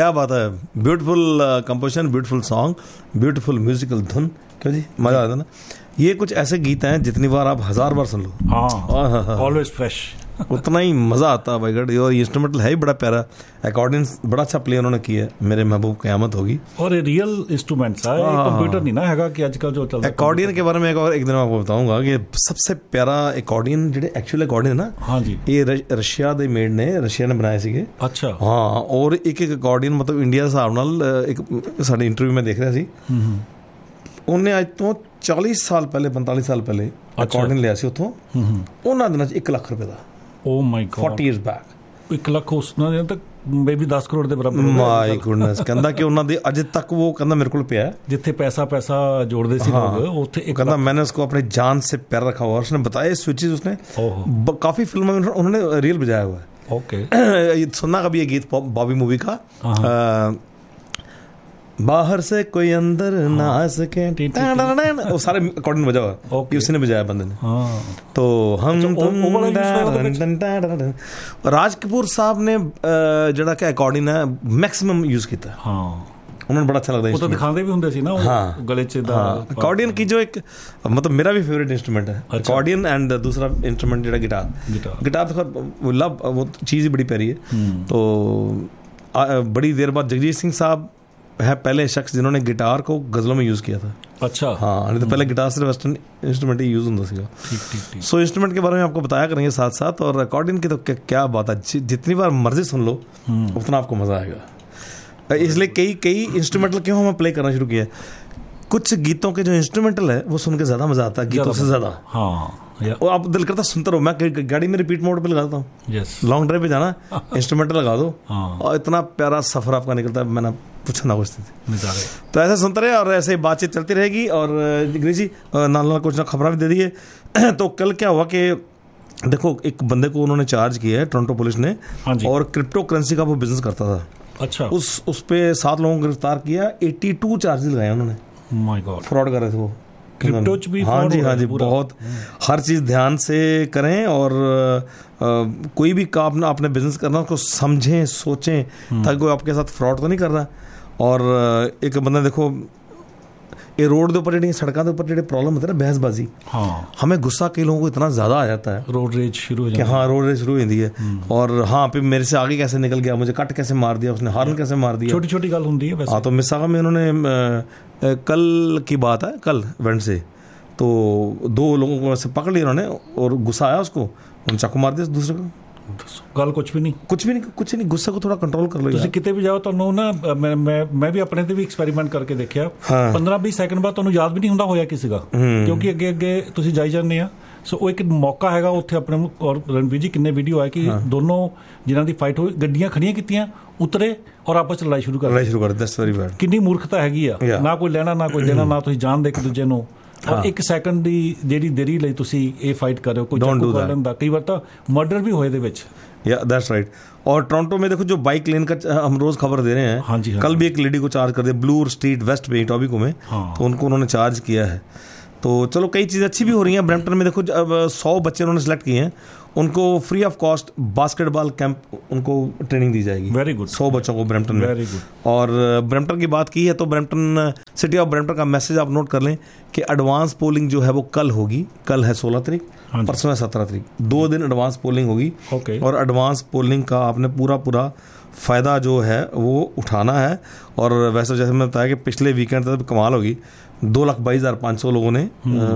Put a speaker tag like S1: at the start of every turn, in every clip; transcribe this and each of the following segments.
S1: क्या बात है, beautiful composition, beautiful song, beautiful musical धुन, क्यों जी मजा आता है ना। ये कुछ ऐसे गीत हैं जितनी बार आप 1000 बार सुन लो,
S2: हाँ, ऑलवेज फ्रेश,
S1: उतना ही मजा आता है भाई गड। और इंस्ट्रूमेंटल है ही बड़ा प्यारा, अकॉर्डियन बड़ा अच्छा प्ले उन्होंने किया है, मेरे महबूब क़यामत होगी।
S2: और रियल इंस्ट्रूमेंट्स है, कंप्यूटर नहीं ना हैगा कि आजकल जो चलता है।
S1: अकॉर्डियन के बारे में एक दिन आपको बताऊंगा कि सबसे प्यारा अकॉर्डियन जो एक्चुअल अकॉर्डियन है ना,
S2: हाँ जी,
S1: ये रशिया दे मेड ने, रशिया ने बनाए सीगे।
S2: अच्छा,
S1: हाँ, और एक अकॉर्डियन मतलब इंडिया ਦੇ ਹਿਸਾਬ ਨਾਲ एक साडे इंटरव्यू में देख रहा सी, ਉਹਨੇ ਅੱਜ ਤੋਂ 40 ਸਾਲ ਪਹਿਲੇ 45 ਸਾਲ ਪਹਿਲੇ ਅਕॉर्डियन ਲਿਆ ਸੀ ਉੱਥੋਂ, ਉਹਨਾਂ ਦਿਨਾਂ 'ਚ 1 ਲੱਖ ਰੁਪਏ ਦਾ।
S2: ਓ ਮਾਈ ਗॉड,
S1: 40 years back
S2: 1 ਲੱਖ ਉਸ ਨਾਲ ਤੱਕ ਮੇਬੀ 10 ਕਰੋੜ ਦੇ ਬਰਾਬਰ।
S1: ਮਾਈ ਗੁੱਡਨੈਸ, ਕਹਿੰਦਾ ਕਿ ਉਹਨਾਂ ਦੇ ਅਜੇ ਤੱਕ ਉਹ ਕਹਿੰਦਾ ਮੇਰੇ ਕੋਲ ਪਿਆ,
S2: ਜਿੱਥੇ ਪੈਸਾ ਜੋੜਦੇ ਸੀ ਲੋग ਉੱਥੇ एक
S1: कहता मैंने उसको अपनी जान से प्यार रखा हुआ। उसने बताया स्विचेस, उसने काफी फिल्मों में उन्होंने रियल बजाया हुआ है।
S2: ओके,
S1: सुनना कभी ये गीत बॉबी मूवी का, बाहर से कोई अंदर ना आ सके, वो सारे अकॉर्डियन बजा हुआ है, उसी ने बजाया बंदे ने। तो हम राज कपूर साहब ने ਜਿਹੜਾ ਕਿ अकॉर्डियन है मैक्सिमम यूज किया। उन्होंने बड़ा अच्छा लगता है,
S2: वो तो दिखाते भी होंगे सी ना, हाँ, गले च
S1: अकॉर्डियन की जो एक मतलब मेरा भी फेवरेट इंस्ट्रूमेंट है अकॉर्डियन, एंड दूसरा इंस्ट्रूमेंट जो गिटार तो लव, वो चीज़ ही बड़ी प्यारी है। तो बड़ी देर बाद जगजीत सिंह साहब है पहले शख्स जिन्होंने गिटार को गज़लों में यूज़ किया था।
S2: अच्छा,
S1: हाँ, नहीं तो पहले गिटार सिर्फ वेस्टर्न इंस्ट्रूमेंट ही यूज़ होता सीगा।
S2: ठीक।
S1: सो इंस्ट्रूमेंट के बारे में आपको बताया करेंगे साथ साथ, और अकॉर्डियन की तो क्या बात है, जितनी बार मर्जी सुन लो उतना आपको मज़ा आएगा। इसलिए कई इंस्ट्रूमेंटल क्यों हमें प्ले करना शुरू किया, कुछ गीतों के जो इंस्ट्रूमेंटल है वो सुन के ज़्यादा मज़ा आता है गीतों से ज़्यादा।
S2: हाँ,
S1: और आप दिल करता सुनते रहो। मैं गाड़ी में रिपीट मोड पे लगाता हूँ, लॉन्ग ड्राइव पे जाना इंस्ट्रूमेंटल लगा दो, और इतना प्यारा सफर आपका निकलता है, मैंने पूछा ना कुछ। तो ऐसे सुनते रहे और ऐसे बातचीत चलती रहेगी। और गिरी जी नाल कुछ ना खबर भी दे दी है। तो कल क्या हुआ कि देखो, एक बंदे को उन्होंने चार्ज किया है टोरंटो पुलिस ने, और क्रिप्टो करेंसी का वो बिजनेस करता था।
S2: अच्छा,
S1: उस पे 7 लोगों को गिरफ्तार किया, 82 चार्जेस लगाए उन्होंने।
S2: माय गॉड,
S1: फ्रॉड कर रहे थे वो
S2: क्रिप्टो भी।
S1: हाँ जी, बहुत हर चीज़ ध्यान से करें, और कोई भी काम आपने बिजनेस करना उसको समझें, सोचें, ताकि कोई आपके साथ फ्रॉड तो नहीं कर रहा। और एक बंदा देखो, ये रोड के ऊपर जी सड़कों के ऊपर जो प्रॉब्लम होता है ना, बहसबाजी,
S2: हाँ,
S1: हमें गुस्सा कई लोगों को इतना ज़्यादा आ जाता है,
S2: रोड रेज शुरू हो जाती है।
S1: हाँ, रोड रेज शुरू हो जाती है। और हाँ, फिर मेरे से आगे कैसे निकल गया, मुझे कट कैसे मार दिया उसने, हॉर्न कैसे मार दिया,
S2: छोटी छोटी गल होती है वैसे।
S1: हाँ, तो मिसागा में उन्होंने कल की बात है, कल वेडनेसडे, तो 2 लोगों को ऐसे पकड़ लिया उन्होंने, और गुस्सा आया उसको, उन्होंने चाकू मार दिया दूसरे को।
S2: गल कुछ भी नहीं, गुस्से को थोड़ा कंट्रोल कर लो। ਤੁਸੀਂ ਕਿਤੇ ਵੀ ਜਾਓ ਤੁਹਾਨੂੰ ਨਾ, ਮੈਂ ਵੀ ਆਪਣੇ ਤੇ ਵੀ ਐਕਸਪੈਰੀਮੈਂਟ ਕਰਕੇ ਦੇਖਿਆ, 15-20 ਸੈਕਿੰਡ ਬਾਅਦ ਤੁਹਾਨੂੰ ਯਾਦ ਵੀ ਨਹੀਂ ਹੁੰਦਾ ਹੋਇਆ ਕਿਸੇ ਦਾ, ਕਿਉਂਕਿ ਅੱਗੇ ਤੁਸੀਂ ਜਾਈ ਜਾਂਦੇ ਆ। ਸੋ ਉਹ ਇੱਕ ਮੌਕਾ ਹੈਗਾ ਉੱਥੇ ਆਪਣੇ। ਔਰ ਰਣਵੀਰ ਜੀ ਕਿੰਨੇ ਵੀਡੀਓ ਆਏ ਕਿ ਦੋਨੋਂ ਜਿਨ੍ਹਾਂ ਦੀ ਫਾਈਟ ਹੋਈ, ਗੱਡੀਆਂ ਖੜੀਆਂ ਕੀਤੀਆਂ, ਉਤਰੇ ਔਰ ਆਪਸ ਚ ਲੜਾਈ ਸ਼ੁਰੂ ਕਰ ਦਿੱਤੀ। ਕਿੰਨੀ ਮੂਰਖਤਾ ਹੈਗੀ ਆ, ਨਾ ਕੋਈ ਲੈਣਾ ਨਾ ਕੋਈ ਦੇਣਾ, ਨਾ ਤੁਸੀਂ ਜਾਣਦੇ ਇੱਕ ਦੂਜੇ ਨੂੰ। और 1 ਸੈਕਿੰਡ ਦੀ ਜਿਹੜੀ ਦੇਰੀ ਲਈ ਤੁਸੀਂ ਇਹ ਫਾਈਟ ਕਰ ਰਹੇ ਹੋ, ਕੋਈ ਚਾਕੂ ਕਰਨ ਦਾ, कई बार तो मर्डर भी होए दे विच।
S1: या दैट्स राइट। और टोरंटो में देखो जो बाइक लेन का हम रोज खबर दे रहे हैं,
S2: हाँ जी,
S1: कल भी एक लेडी को चार्ज कर दिया ब्लू स्ट्रीट वेस्ट में, टॉबिको में, तो उनको उन्होंने चार्ज किया है। तो चलो कई चीज़ें अच्छी भी हो रही हैं। ब्रैम्पटन में देखो, अब 100 बच्चे उन्होंने सेलेक्ट किए हैं, उनको free of cost basketball camp उनको ट्रेनिंग दी जाएगी।
S2: Very good.
S1: 100 बच्चों को ब्रैम्पटन में।
S2: Very good.
S1: और ब्रैम्पटन की बात की है तो ब्रैम्पटन, सिटी ऑफ ब्रैम्पटन का मैसेज आप नोट कर लें कि एडवांस पोलिंग जो है वो कल होगी। कल है 16 तारीख, परसों है 17 तारीख, 2 दिन एडवांस पोलिंग होगी। और एडवांस पोलिंग का आपने पूरा फ़ायदा जो है वो उठाना है। और वैसे जैसे मैंने बताया कि पिछले वीकेंड तक कमाल होगी, 2,22,500 लोगों ने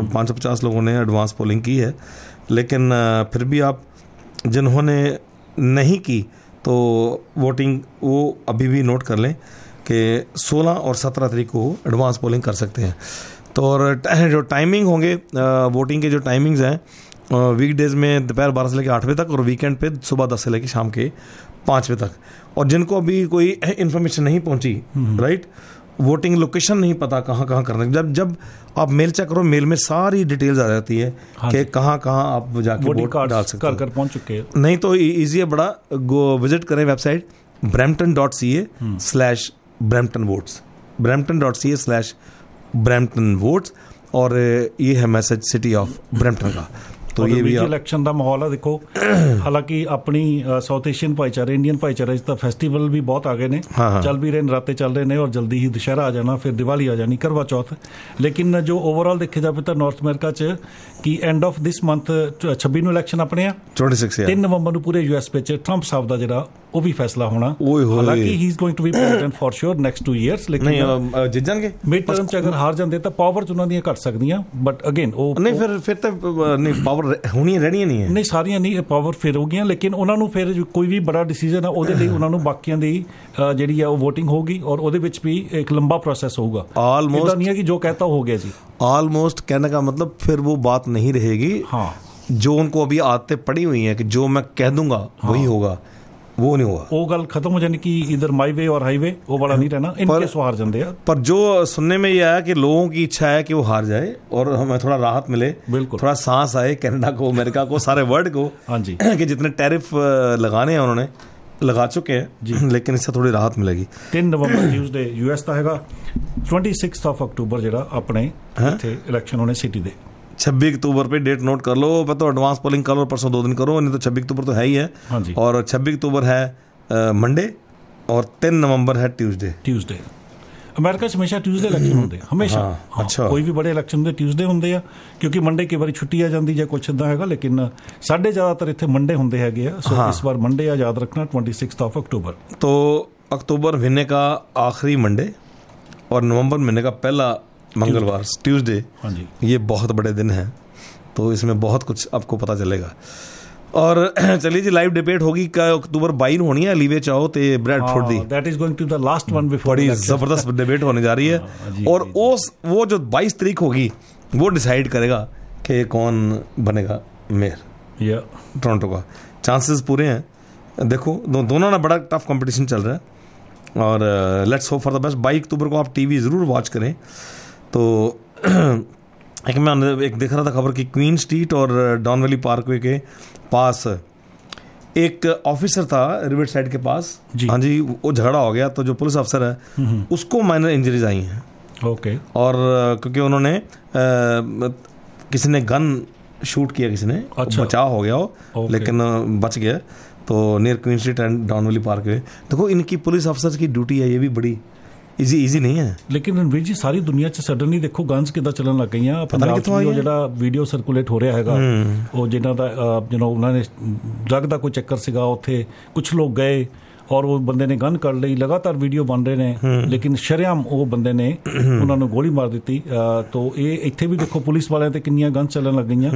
S1: 550 लोगों ने एडवांस पोलिंग की है। लेकिन फिर भी आप जिन्होंने नहीं की तो वोटिंग वो अभी भी नोट कर लें कि 16 और 17 तारीख को एडवांस पोलिंग कर सकते हैं। तो और जो टाइमिंग होंगे वोटिंग के, जो टाइमिंग्स हैं वीकडेज़ में दोपहर 12 से लेकर 8 बजे तक, और वीकेंड पे सुबह 10 से लेकर शाम के 5 बजे तक। और जिनको अभी कोई इन्फॉर्मेशन नहीं पहुंची, राइट, वोटिंग लोकेशन नहीं पता कहाँ करना, जब आप मेल चेक करो, मेल में सारी डिटेल्स आ जाती है कि कहाँ आप जाके वोट डाल सकते हो।
S2: कर पहुंच चुके हैं।
S1: नहीं तो ईजी है बड़ा, विजिट करें वेबसाइट brampton.ca/bramptonvotes, brampton.ca/bramptonvotes। और ये है मैसेज सिटी ऑफ ब्रैम्पटन का। तो ये भी
S2: इलेक्शन का माहौल है देखो। हालांकि अपनी साउथ एशियन भाईचारे इंडियन भाईचारे तो फेस्टिवल भी बहुत आ गए ने, चल भी रहे, नराते चल रहे हैं और जल्दी ही दशहरा आ जाना, फिर दिवाली आ जानी, करवा चौथ। लेकिन जो ओवरऑल देखे जाए तो नॉर्थ अमेरिका च कि एंड ऑफ दिस मंथ 26 ਨੂੰ ਇਲੈਕਸ਼ਨ ਆਪਣੇ ਆ 3 ਨਵੰਬਰ ਨੂੰ ਪੂਰੇ ਯੂਐਸ ਵਿੱਚ ਟਰੰਪ ਸਾਹਿਬ ਦਾ ਜਿਹੜਾ ਉਹ ਵੀ ਫੈਸਲਾ ਹੋਣਾ। ਹਾਲਾਂਕਿ ਹੀ is going to be president for sure next 2 years. ਲੇਕਿਨ
S1: ਜਿੱਤ ਜਾਣਗੇ
S2: ਮਿਡ ਟਰਮ ਚ ਅਗਰ ਹਾਰ ਜਾਂਦੇ ਤਾਂ ਪਾਵਰਸ ਉਹਨਾਂ ਦੀਆਂ ਘਟ ਸਕਦੀਆਂ, ਬਟ ਅਗੇਨ ਉਹ
S1: ਨਹੀਂ ਫਿਰ ਤਾਂ ਨਹੀਂ ਪਾਵਰ ਹੋਣੀ ਰਹਿਣੀ ਨਹੀਂ ਹੈ,
S2: ਨਹੀਂ ਸਾਰੀਆਂ ਨਹੀਂ ਪਾਵਰ ਫਿਰ ਹੋ ਗਈਆਂ। ਲੇਕਿਨ ਉਹਨਾਂ ਨੂੰ ਫਿਰ ਕੋਈ ਵੀ ਬੜਾ ਡਿਸੀਜਨ ਆ ਉਹਦੇ ਲਈ ਉਹਨਾਂ ਨੂੰ ਬਾਕੀਆਂ ਦੀ ਜਿਹੜੀ ਆ ਉਹ ਵੋਟਿੰਗ ਹੋਊਗੀ ਔਰ ਉਹਦੇ ਵਿੱਚ ਵੀ ਇੱਕ ਲੰਬਾ ਪ੍ਰੋਸੈਸ ਹੋਊਗਾ।
S1: ऑलमोस्ट
S2: नहीं है कि जो कहता हो गया जी,
S1: ऑलमोस्ट कहने का मतलब फिर वो बात नहीं रहेगी।
S2: हाँ,
S1: जो उनको अभी आदतें पड़ी हुई हैं कि जो मैं कह दूंगा वही होगा, वो नहीं होगा।
S2: वो गल खत्म हो जानी कि इधर माई वे और हाईवे वो बड़ा नहीं रहना, इनके सो हार जाते हैं।
S1: पर जो सुनने में ये आया कि लोगों की इच्छा है कि वो हार जाए और हमें थोड़ा राहत मिले,
S2: बिल्कुल
S1: थोड़ा सांस आए कनाडा को, अमेरिका को, सारे वर्ल्ड को।
S2: हाँ जी,
S1: कि जितने टैरिफ लगाने हैं उन्होंने लगा चुके हैं, लेकिन इससे थोड़ी राहत मिलेगी।
S2: 3 ਨਵੰਬਰ ट्यूसडे यूएस ਦਾ ਹੈਗਾ, 26 ऑफ अक्टूबर ਜਿਹੜਾ ਆਪਣੇ ਇੱਥੇ इलेक्शन होने सिटी ਦੇ।
S1: 26 अक्टूबर पे डेट नोट कर लो, तो एडवांस पोलिंग कर लो, परसों 2 दिन करो, नहीं तो 26 अक्टूबर तो है ही है।
S2: हाँ जी,
S1: और 26 अक्टूबर है मंडे और 3 नवंबर है ट्यूसडे। ਅਮਰੀਕਾ 'ਚ ਹਮੇਸ਼ਾ ਟਿਊਜ਼ਡੇ ਇਲੈਕਸ਼ਨ ਹੁੰਦੇ ਆ, ਹਮੇਸ਼ਾ। ਅੱਛਾ,
S2: ਕੋਈ ਵੀ ਬੜੇ ਇਲੈਕਸ਼ਨ ਹੁੰਦੇ ਟਿਊਜ਼ਡੇ ਹੁੰਦੇ ਆ, ਕਿਉਂਕਿ ਮੰਡੇ ਕਈ ਵਾਰੀ ਛੁੱਟੀ ਆ ਜਾਂਦੀ ਜਾਂ ਕੁਛ ਇੱਦਾਂ ਹੈਗਾ, ਲੇਕਿਨ ਸਾਡੇ ਜ਼ਿਆਦਾਤਰ ਇੱਥੇ ਮੰਡੇ ਹੁੰਦੇ ਹੈਗੇ ਆ। ਸੋ ਇਸ ਵਾਰ ਮੰਡੇ ਆ, याद रखना 26 ऑफ अक्टूबर।
S1: तो अक्टूबर महीने का आखिरी मंडे और नवंबर महीने का पहला मंगलवार ट्यूसडे,
S2: हाँ जी,
S1: ये बहुत बड़े दिन हैं, तो इसमें बहुत कुछ आपको पता चलेगा। और चलिए जी, लाइव डिबेट होगी का अक्टूबर 22 ਨੂੰ ਹੋਣੀ ਹੈ ਲੀਵੇ ਚਾਹੋ ਤੇ Bradford the.
S2: That is going to the last one before.
S1: बड़ी जबरदस्त डिबेट होने जा रही है और वो जो 22 तारीख होगी वो डिसाइड करेगा कि कौन बनेगा मेयर टोरंटो का। चांसेस पूरे हैं, देखो दोनों ना बड़ा टफ कंपटीशन चल रहा है और let's hope for the best. 22 अक्टूबर को आप टीवी ज़रूर वॉच करें। तो एक देख रहा था खबर कि क्वीन स्ट्रीट और डॉन वैली पार्कवे के पास एक ऑफिसर था रिवर साइड के पास। हाँ जी, वो झगड़ा हो गया, तो जो पुलिस अफसर है उसको माइनर इंजरीज आई हैं।
S2: ओके।
S1: और क्योंकि उन्होंने किसी ने गन शूट किया, किसी ने, अच्छा, बचाव हो गया हो, लेकिन बच गया। तो near queen street and don valley Parkway. देखो इनकी पुलिस अफसर की ड्यूटी है, ये भी बड़ी ਈਜ਼ੀ ਨਹੀਂ ਹੈ।
S2: ਲੇਕਿਨ ਰਣਵੀਰ ਜੀ ਸਾਰੀ ਦੁਨੀਆ 'ਚ ਸਡਨਲੀ ਦੇਖੋ ਗਨਸ ਕਿੱਦਾਂ ਚੱਲਣ ਲੱਗ ਗਈਆਂ। ਪੰਜਾਬ 'ਚ ਉਹ ਜਿਹੜਾ ਵੀਡੀਓ ਸਰਕੂਲੇਟ ਹੋ ਰਿਹਾ ਹੈਗਾ, ਉਹ ਜਿਨ੍ਹਾਂ ਦਾ ਉਹਨਾਂ ਨੇ ਡਰੱਗ ਦਾ ਕੋਈ ਚੱਕਰ ਸੀਗਾ, ਉੱਥੇ ਕੁਛ ਲੋਕ ਗਏ ਔਰ ਉਹ ਬੰਦੇ ਨੇ ਗਨ ਕੱਢ ਲਈ, ਲਗਾਤਾਰ ਵੀਡੀਓ ਬਣ ਰਹੇ ਨੇ, ਲੇਕਿਨ ਸ਼ਰੇਆਮ ਉਹ ਬੰਦੇ ਨੇ ਉਹਨਾਂ ਨੂੰ ਗੋਲੀ ਮਾਰ ਦਿੱਤੀ। ਤੋ ਇਹ ਇੱਥੇ ਵੀ ਦੇਖੋ ਪੁਲਿਸ ਵਾਲਿਆਂ ਤੇ ਕਿੰਨੀਆਂ ਗਨਸ ਚੱਲਣ ਲੱਗ ਗਈਆਂ।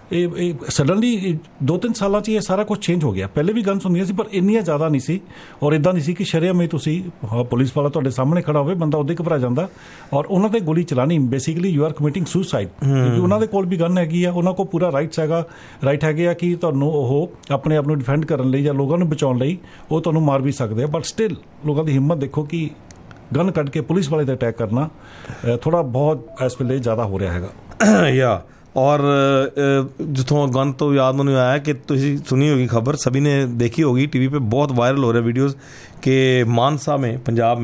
S2: ਇਹ ਸਡਨਲੀ 2-3 ਸਾਲਾਂ 'ਚ ਇਹ ਸਾਰਾ ਕੁਝ ਚੇਂਜ ਹੋ ਗਿਆ। ਪਹਿਲੇ ਵੀ ਗਨਸ ਹੁੰਦੀਆਂ ਸੀ ਪਰ ਇੰਨੀਆਂ ਜ਼ਿਆਦਾ ਨਹੀਂ ਸੀ ਔਰ ਇੱਦਾਂ ਨਹੀਂ ਸੀ ਕਿ ਸ਼ਰੇਆਮ ਹੀ ਤੁਸੀਂ ਪੁਲਿਸ ਵਾਲਾ ਤੁਹਾਡੇ ਸਾਹਮਣੇ ਖੜਾ ਹੋਵੇ, ਬੰਦਾ ਉੱਦਾਂ ਹੀ ਘਬਰਾ ਜਾਂਦਾ ਔਰ ਉਹਨਾਂ ਤੇ ਗੋਲੀ ਚਲਾਣੀ। Basically you are committing suicide, ਕਿਉਂਕਿ ਉਹਨਾਂ ਦੇ ਕੋਲ ਵੀ ਗਨ ਹੈਗੀ ਆ, ਉਹਨਾਂ ਕੋਲ ਪੂਰਾ ਰਾਈਟ ਹੈਗੇ ਆ ਕਿ ਤੁਹਾਨੂੰ ਉਹ ਆਪਣੇ ਆਪ ਨੂੰ ਡਿਫੈਂਡ ਕਰਨ ਲਈ ਜਾਂ ਲੋਕਾਂ ਨੂੰ ਬਚਾਉਣ ਲਈ ਉਹ ਤੁਹਾਨੂੰ ਮਾਰ ਵੀ ਸਕਦੇ ਆ। ਬਟ ਸਟਿਲ ਲੋਕਾਂ ਦੀ ਹਿੰਮਤ ਦੇਖੋ ਕਿ ਗਨ ਕੱਢ ਕੇ ਪੁਲਿਸ ਵਾਲੇ ਤੇ ਅਟੈਕ ਕਰਨਾ ਥੋੜਾ ਬਹੁਤ ਇਸ ਵੇਲੇ ਜ਼ਿਆਦਾ ਹੋ ਰਿਹਾ ਹੈਗਾ।
S1: ਯਾ और जितों गन तो याद मैंने आया कि तुसी सुनी होगी खबर, सभी ने देखी होगी टीवी पे, बहुत वायरल हो रहा वीडियोज़ कि मानसा में पंजाब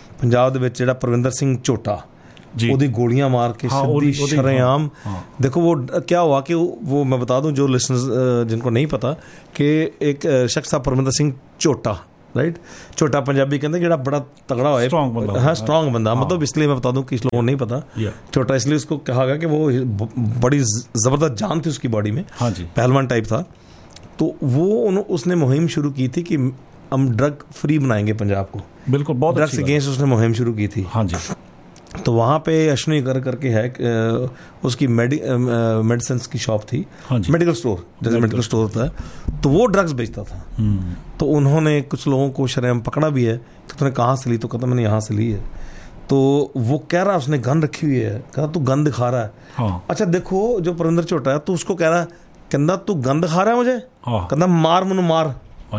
S1: ਦੇ ਵਿੱਚ ਜਿਹੜਾ परविंदर सिंह झोटा ਉਹਦੀ ਗੋਲੀਆਂ ਮਾਰ के सीधी शरेआम। देखो वो क्या हुआ कि वो मैं बता दूं जो लिसनर्स जिनको नहीं पता कि एक शख्स था परविंदर सिंह झोटा, राइट, छोटा पंजाबी कहते ਜਿਹੜਾ बड़ा तगड़ा होए, हाँ स्ट्रॉन्ग बंदा, मतलब इसलिए मैं बता दूं कि इस लोगों को नहीं पता छोटा, इसलिए उसको कहा गया कि वो बड़ी ज़बरदस्त जान थी उसकी बॉडी में, पहलवान टाइप था। तो वो उसने मुहिम शुरू की थी कि हम ड्रग फ्री बनाएंगे पंजाब को।
S2: बिल्कुल, बहुत
S1: ड्रग्स अगेंस्ट उसने मुहिम शुरू की थी।
S2: हाँ जी।
S1: तो वहाँ पे अश्विनी कर करके है उसकी मेडिसिन की शॉप थी, मेडिकल स्टोर, जैसे मेडिकल स्टोर होता है, तो वो ड्रग्स बेचता था। तो उन्होंने कुछ लोगों को शरेआम पकड़ा भी है। तो तूने कहाँ से ली? तो कहता मैंने यहाँ से ली है। तो वो कह रहा उसने गन रखी हुई है, कहता तू गन दिखा रहा है। अच्छा देखो जो परविंदर झोटा है, तो उसको कह रहा है, कहता तू गन दिखा रहा है मुझे, कहता मार मनु मार।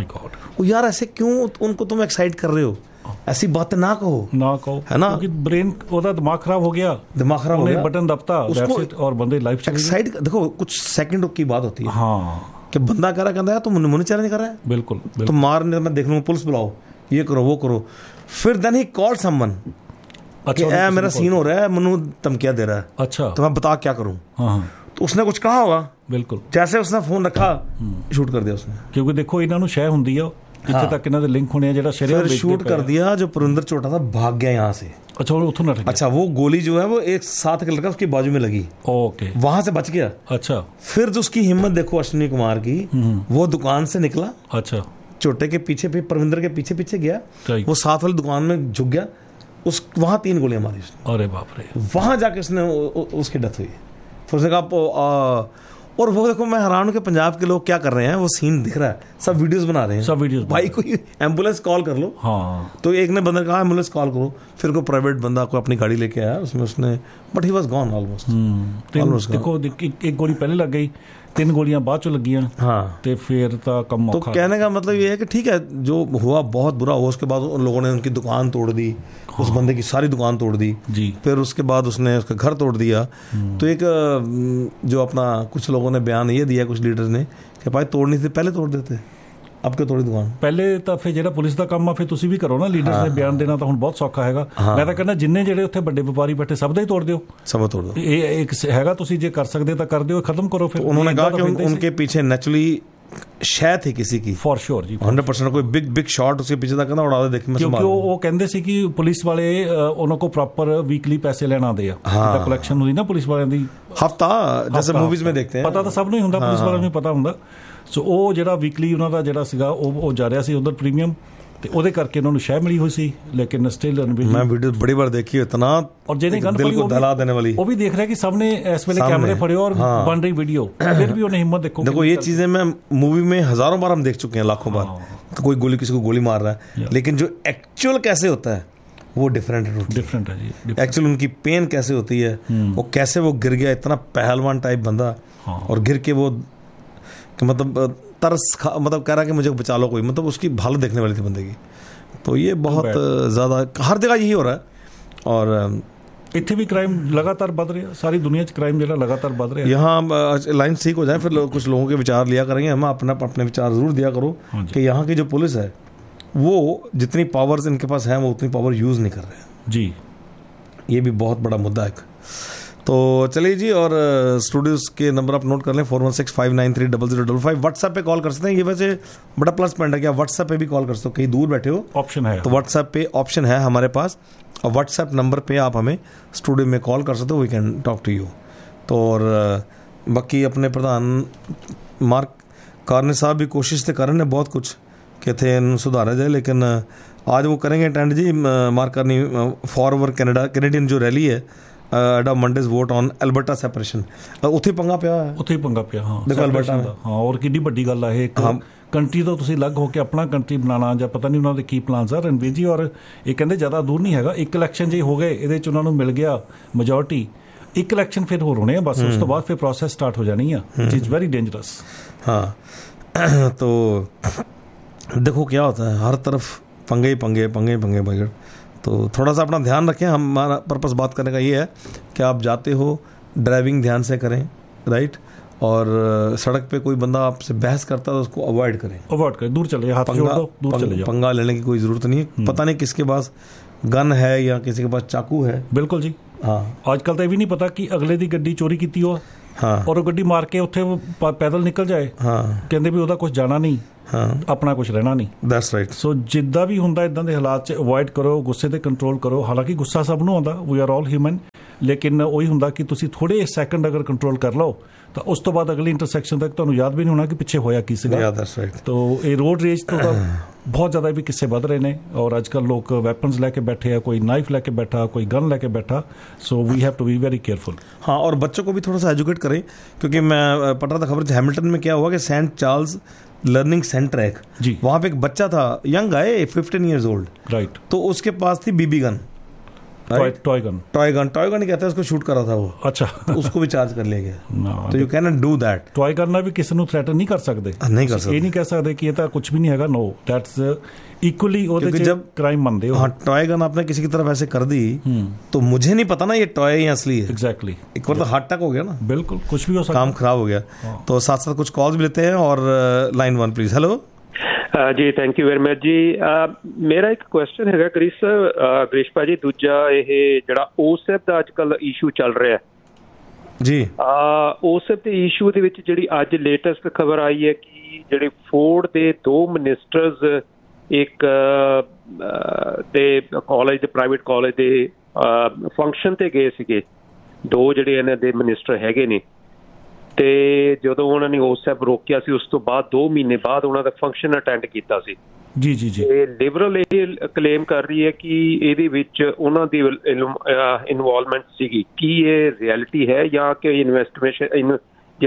S1: यार ऐसे क्यों उनको तुम एक्साइट कर रहे हो? ऐसी बातें ना कहो, है ना,
S2: क्योंकि ब्रेन ओदा दिमाग खराब हो गया, बटन दबता और बंदे लाइफ
S1: एक्साइट। देखो कुछ सेकंड की बात होती है। हाँ, कि बंदा कह रहा कहता है तुम मुझे चैलेंज कर रहा है,
S2: बिल्कुल
S1: तो मार मैं देख लूंगा, पुलिस बुलाओ, ये करो वो करो। फिर देन ही कॉल समवन, अच्छा मेरा सीन हो रहा है, मनु धमकियां दे रहा है,
S2: अच्छा तो
S1: मैं बता क्या करूं। तो उसने कुछ कहा होगा,
S2: बिल्कुल
S1: जैसे उसने फोन रखा शूट कर दिया उसने,
S2: क्योंकि देखो इन्हों ਨੂੰ ਸ਼ੈ ਹੁੰਦੀ ਆ कितने तक इन्हों लिंक होने ਜਿਹੜਾ
S1: फिर शूट कर दिया। जो पुरिंदर चोटा था भाग गया यहाँ से।
S2: अच्छा उठो ना।
S1: अच्छा वो गोली जो है वो एक साथ के लड़का उसकी बाजू में लगी,
S2: ओके,
S1: वहां से बच गया।
S2: अच्छा
S1: फिर जो उसकी हिम्मत देखो अश्विनी कुमार की, वो दुकान से निकला,
S2: अच्छा
S1: चोटे के पीछे परविंदर के पीछे पीछे गया, वो साथ वाली दुकान में झुक गया, उस वहां 3 गोलियां मारी उसने।
S2: अरे बाप रे।
S1: वहां जाके उसने उसकी डेथ हुई। फिर उसने कहा, और वो देखो मैं हैरान हूं कि पंजाब के लोग क्या कर रहे हैं, वो सीन दिख रहा है, सब वीडियोस बना रहे हैं,
S2: सब वीडियोस। भाई
S1: कोई एम्बुलेंस कॉल कर लो।
S2: हाँ,
S1: तो एक ने बंदे कहा एम्बुलेंस कॉल करो, फिर कोई प्राइवेट बंदा कोई अपनी गाड़ी लेके आया उसने but he was gone almost.
S2: देखो एक गोली पहले लग गई, 3 गोलियां बाद चो लगी।
S1: हाँ,
S2: तो फिर काम
S1: तो कहने का मतलब ये है कि ठीक है जो हुआ बहुत बुरा हुआ, उसके बाद उन लोगों ने उनकी दुकान तोड़ दी, उस बंदे की सारी दुकान तोड़ दी
S2: जी।
S1: फिर उसके बाद उसने उसका घर तोड़ दिया। तो एक जो अपना कुछ लोगों ने बयान ये दिया, कुछ लीडर ने, कि भाई तोड़नी थी पहले तोड़ देते, अब क्यों तोड़ी दुकान
S2: पहले। तो फिर ਜਿਹੜਾ ਪੁਲਿਸ ਦਾ ਕੰਮ ਆ ਫਿਰ ਤੁਸੀਂ ਵੀ ਕਰੋ ਨਾ, ਲੀਡਰਸ ਨੇ ਬਿਆਨ ਦੇਣਾ ਤਾਂ ਹੁਣ ਬਹੁਤ ਸੌਖਾ ਹੈਗਾ। ਮੈਂ ਤਾਂ ਕਹਿੰਦਾ ਜਿੰਨੇ ਜਿਹੜੇ ਉੱਥੇ ਵੱਡੇ ਵਪਾਰੀ ਬੈਠੇ ਸਭ ਦਾ ਹੀ ਤੋੜ ਦਿਓ,
S1: सब तोड़ दो।
S2: ਇਹ ਇੱਕ ਹੈਗਾ, ਤੁਸੀਂ ਜੇ ਕਰ ਸਕਦੇ ਤਾਂ ਕਰ ਦਿਓ, ਖਤਮ ਕਰੋ। ਫਿਰ
S1: उन्होंने कहा कि उनके पीछे नेचुरली ਸ਼ਾਇਦ थी किसी की,
S2: फॉर श्योर जी
S1: 100% कोई बिग शॉट उसके पीछे तक ना उड़ा दे, देखी मैं
S2: क्योंकि वो कहते सी कि पुलिस वाले उन्होंने को प्रॉपर वीकली पैसे लेना आते हैं, हाँ। कलेक्शन हुई ना पुलिस वालों की हफ्ता, जैसे मूवीज में देखते हैं, पता तो सब नहीं होता, पुलिस वालों ਨੂੰ पता ਹੁੰਦਾ। सो ਉਹ ਜਿਹੜਾ ਵੀਕਲੀ ਉਹਨਾਂ ਦਾ ਜਿਹੜਾ ਸੀਗਾ ਉਹ ਜਾ ਰਿਹਾ ਸੀ ਉਧਰ ਪ੍ਰੀਮੀਅਮ, ਤੇ ਉਹਦੇ ਕਰਕੇ ਉਹਨਾਂ ਨੂੰ ਸ਼ਹਿ ਮਿਲੀ ਹੋਈ ਸੀ। ਲੇਕਿਨ ਸਟਿਲ
S1: मैं वीडियो बड़ी बार देखी, इतना
S2: और ਜਿਹਨੇ ਗਨ
S1: दिल को दहला देने वाली,
S2: वो भी देख रहा है कि सबने इस वेले कैमरे फड़े और बन रही वीडियो, फिर भी उन्हें हिम्मत
S1: देखो ये चीजें मैं मूवी में हजारों बार हम देख चुके हैं, लाखों बार, तो कोई गोली किसी को गोली मार रहा है, लेकिन जो एक्चुअल कैसे होता है वो डिफरेंट है जी। एक्चुअल उनकी पेन कैसे होती है, वो कैसे वो गिर गया, इतना पहलवान टाइप बंदा, और गिर के वो मतलब तरस मतलब कह रहा कि मुझे बचा लो कोई, मतलब उसकी हालत देखने वाली थी बंदे की। तो ये बहुत ज़्यादा हर जगह यही हो रहा है, और
S2: इतने भी क्राइम लगातार बढ़ रहे हैं, सारी दुनिया च क्राइम जो लगातार बढ़ रहे हैं।
S1: यहाँ लाइन ठीक हो जाए फिर कुछ लोगों के विचार लिया करेंगे, हम अपने विचार ज़रूर दिया करो कि यहाँ की जो पुलिस है वो जितनी पावर्स इनके पास है वो उतनी पावर यूज़ नहीं कर रहे हैं
S2: जी।
S1: ये भी बहुत बड़ा मुद्दा है। तो चलिए जी, और स्टूडियोज़ के नंबर आप नोट कर लें 4165930055। व्हाट्सएप पे कॉल कर सकते हैं, ये वैसे बड़ा प्लस पॉइंट है कि आप व्हाट्सएप पे भी कॉल कर सकते हो, कहीं दूर बैठे हो
S2: ऑप्शन है,
S1: तो व्हाट्सएप पे ऑप्शन है हमारे पास, और व्हाट्सएप नंबर पे आप हमें स्टूडियो में कॉल कर सकते हो, we can talk to you. तो और बाकी अपने प्रधान मार्क कारने साहब भी कोशिश तो कर रहे हैं बहुत कुछ कि थे सुधारा जाए, लेकिन आज वो करेंगे अटेंड जी मार्क करनी फॉरवर्ड कैनेडियन जो रैली है add of Mondays vote on Alberta सैपरेशन, ਉੱਥੇ ਪੰਗਾ ਪਿਆ ਹੈ,
S2: ਉੱਥੇ ਪੰਗਾ ਪਿਆ। ਹਾਂ
S1: ਦੇਖੋ ਐਲਬਰਟਾ
S2: ਹਾਂ, ਔਰ ਕਿੰਨੀ ਵੱਡੀ ਗੱਲ ਹੈ ਇੱਕ ਕੰਟਰੀ ਤੋਂ ਤੁਸੀਂ ਅਲੱਗ ਹੋ ਕੇ ਆਪਣਾ ਕੰਟਰੀ ਬਣਾਉਣਾ, ਜਾਂ ਪਤਾ ਨਹੀਂ ਉਹਨਾਂ ਦੇ ਕੀ ਪਲਾਨਸ ਆ ਰਣਵੀਰ ਜੀ। ਔਰ ਇਹ ਕਹਿੰਦੇ ਜ਼ਿਆਦਾ ਦੂਰ ਨਹੀਂ ਹੈਗਾ, ਇੱਕ ਇਲੈਕਸ਼ਨ ਜੇ ਹੋ ਗਏ ਇਹਦੇ ਚ ਉਹਨਾਂ ਨੂੰ ਮਿਲ ਗਿਆ ਮੈਜੋਰਿਟੀ, ਇੱਕ ਇਲੈਕਸ਼ਨ ਫਿਰ ਹੋਰ ਹੋਣੇ ਆ ਬਸ, ਉਸ ਤੋਂ ਬਾਅਦ ਫਿਰ ਪ੍ਰੋਸੈਸ ਸਟਾਰਟ ਹੋ ਜਾਣੀ ਆ, ਵਿਚ ਇਜ਼ ਵੈਰੀ डेंजरस।
S1: हाँ तो देखो क्या होता है, हर तरफ पंगे पंगे पंगे पंगे पंगे। तो थोड़ा सा अपना ध्यान रखें, हमारा पर्पस बात करने का ये है कि आप जाते हो ड्राइविंग ध्यान से करें, राइट, और सड़क पे कोई बंदा आपसे बहस करता है तो उसको अवॉइड करें,
S2: दूर चले, हाथ जोड़ दो, दूर चले जाओ।
S1: पंगा लेने की कोई जरूरत नहीं है, पता नहीं किसके पास गन है या किसी के पास चाकू है।
S2: बिल्कुल जी,
S1: हाँ
S2: आजकल तो ये भी नहीं पता कि अगले दी गड्डी चोरी की हो,
S1: हाँ,
S2: और गड्डी मार के उत्थे पैदल निकल जाए,
S1: हाँ,
S2: कहते भी ਉਹਦਾ कुछ जाना नहीं,
S1: हाँ,
S2: अपना कुछ रहना नहीं।
S1: That's right.
S2: सो जिद्दां भी हुंदा इदां दे हालात च अवॉइड करो, गुस्से ते कंट्रोल करो। हालांकि गुस्सा सब नूं आउंदा, वी आर ऑल ह्यूमन, लेकिन ਉਹੀ ਹੁੰਦਾ कि ਤੁਸੀਂ ਥੋੜੇ ਸੈਕਿੰਡ ਅਗਰ ਕੰਟਰੋਲ ਕਰ ਲਓ ਤਾਂ ਉਸ ਤੋਂ ਬਾਅਦ ਅਗਲੀ ਇੰਟਰਸੈਕਸ਼ਨ ਤੱਕ ਤੁਹਾਨੂੰ ਯਾਦ ਵੀ ਨਹੀਂ ਹੋਣਾ ਕਿ ਪਿੱਛੇ ਹੋਇਆ ਕੀ ਸੀਗਾ।
S1: That's right.
S2: तो ਇਹ ਰੋਡ ਰੇਜ ਤੋਂ ਤਾਂ ਬਹੁਤ ਜ਼ਿਆਦਾ ਵੀ ਕਿੱਸੇ ਵੱਧ ਰਹੇ ਨੇ, ਔਰ ਅੱਜ ਕੱਲ੍ਹ ਲੋਕ ਵੈਪਨਸ ਲੈ ਕੇ ਬੈਠੇ ਆ, ਕੋਈ ਨਾਈਫ ਲੈ ਕੇ ਬੈਠਾ, ਕੋਈ ਗਨ ਲੈ के बैठा। So we have to be very careful.
S1: हाँ, और बच्चों को भी थोड़ा सा एजुकेट करें, क्योंकि मैं पढ़ रहा था खबर हैमिल्टन में क्या हुआ कि सेंट चार्ल्स लर्निंग सेंटर है
S2: जी,
S1: वहाँ पे एक बच्चा था, young guy 15 years old,
S2: right,
S1: तो उसके पास थी बीबी गन,
S2: टॉय गन
S1: ही कहते हैं उसको, शूट करा था वो।
S2: अच्छा,
S1: तो उसको भी चार्ज कर लिया गया। तो you can not do that.
S2: Toy gun ਨਾਲ ਵੀ ਕਿਸੇ ਨੂੰ ਥ੍ਰੈਟਨ ਨਹੀਂ ਕਰ ਸਕਦੇ,
S1: नहीं कर सकते,
S2: ਇਹ ਨਹੀਂ ਕਹਿ ਸਕਦੇ कि ये तो कुछ भी नहीं हैगा। नो, दैट्स इक्वली ਉਹਦੇ ਚ जब क्राइम ਮੰਨਦੇ ਹੋ।
S1: हाँ, टॉय गन आपने किसी की तरफ ऐसे कर दी तो मुझे नहीं पता ना ये टॉय या असली है।
S2: एग्जैक्टली,
S1: एक बार तो हार्ट अटैक हो गया ना,
S2: बिल्कुल कुछ भी हो सकता,
S1: काम खराब हो गया। तो साथ साथ कुछ कॉल्स भी लेते हैं, और line 1 please. Hello
S3: ji, thank you very much जी। मेरा एक क्वेश्चन है ग्रीश भाजी, दूजा ये जड़ा ओसैप का अजकल इशू चल रहा है,
S1: ਜੀ
S3: ਉਸ ਤੇ ਇਸ਼ੂ ਦੇ ਵਿੱਚ ਜਿਹੜੀ ਅੱਜ ਲੇਟੈਸਟ ਖਬਰ ਆਈ ਹੈ ਕਿ ਜਿਹੜੇ ਫੋਰਡ ਦੇ 2 ਮਿਨਿਸਟਰਸ ਇੱਕ ਦੇ ਕਾਲਜ ਦੇ ਪ੍ਰਾਈਵੇਟ ਕਾਲਜ ਦੇ ਫੰਕਸ਼ਨ ਤੇ ਗਏ ਸੀਗੇ, 2 ਜਿਹੜੇ ਇਹਨਾਂ ਦੇ ਮਿਨਿਸਟਰ ਹੈਗੇ ਨੇ, ਤੇ ਜਦੋਂ ਉਹਨਾਂ ਨੇ ਉਸ ਸਭ ਰੋਕਿਆ ਸੀ ਉਸ ਤੋਂ ਬਾਅਦ 2 ਮਹੀਨੇ ਬਾਅਦ ਉਹਨਾਂ ਦਾ ਫੰਕਸ਼ਨ ਅਟੈਂਡ ਕੀਤਾ ਸੀ।
S2: ਜੀ ਜੀ ਜੀ।
S3: ਲਿਬਰਲ ਇਹ ਕਲੇਮ ਕਰ ਰਹੀ ਹੈ ਕਿ ਇਹਦੇ ਵਿੱਚ ਉਹਨਾਂ ਦੀ ਇਨਵੋਲਵਮੈਂਟ ਸੀਗੀ। ਕੀ ਇਹ ਰਿਐਲਿਟੀ ਹੈ ਜਾਂ ਕਿ ਇਨਵੈਸਟੀਗੇਸ਼ਨ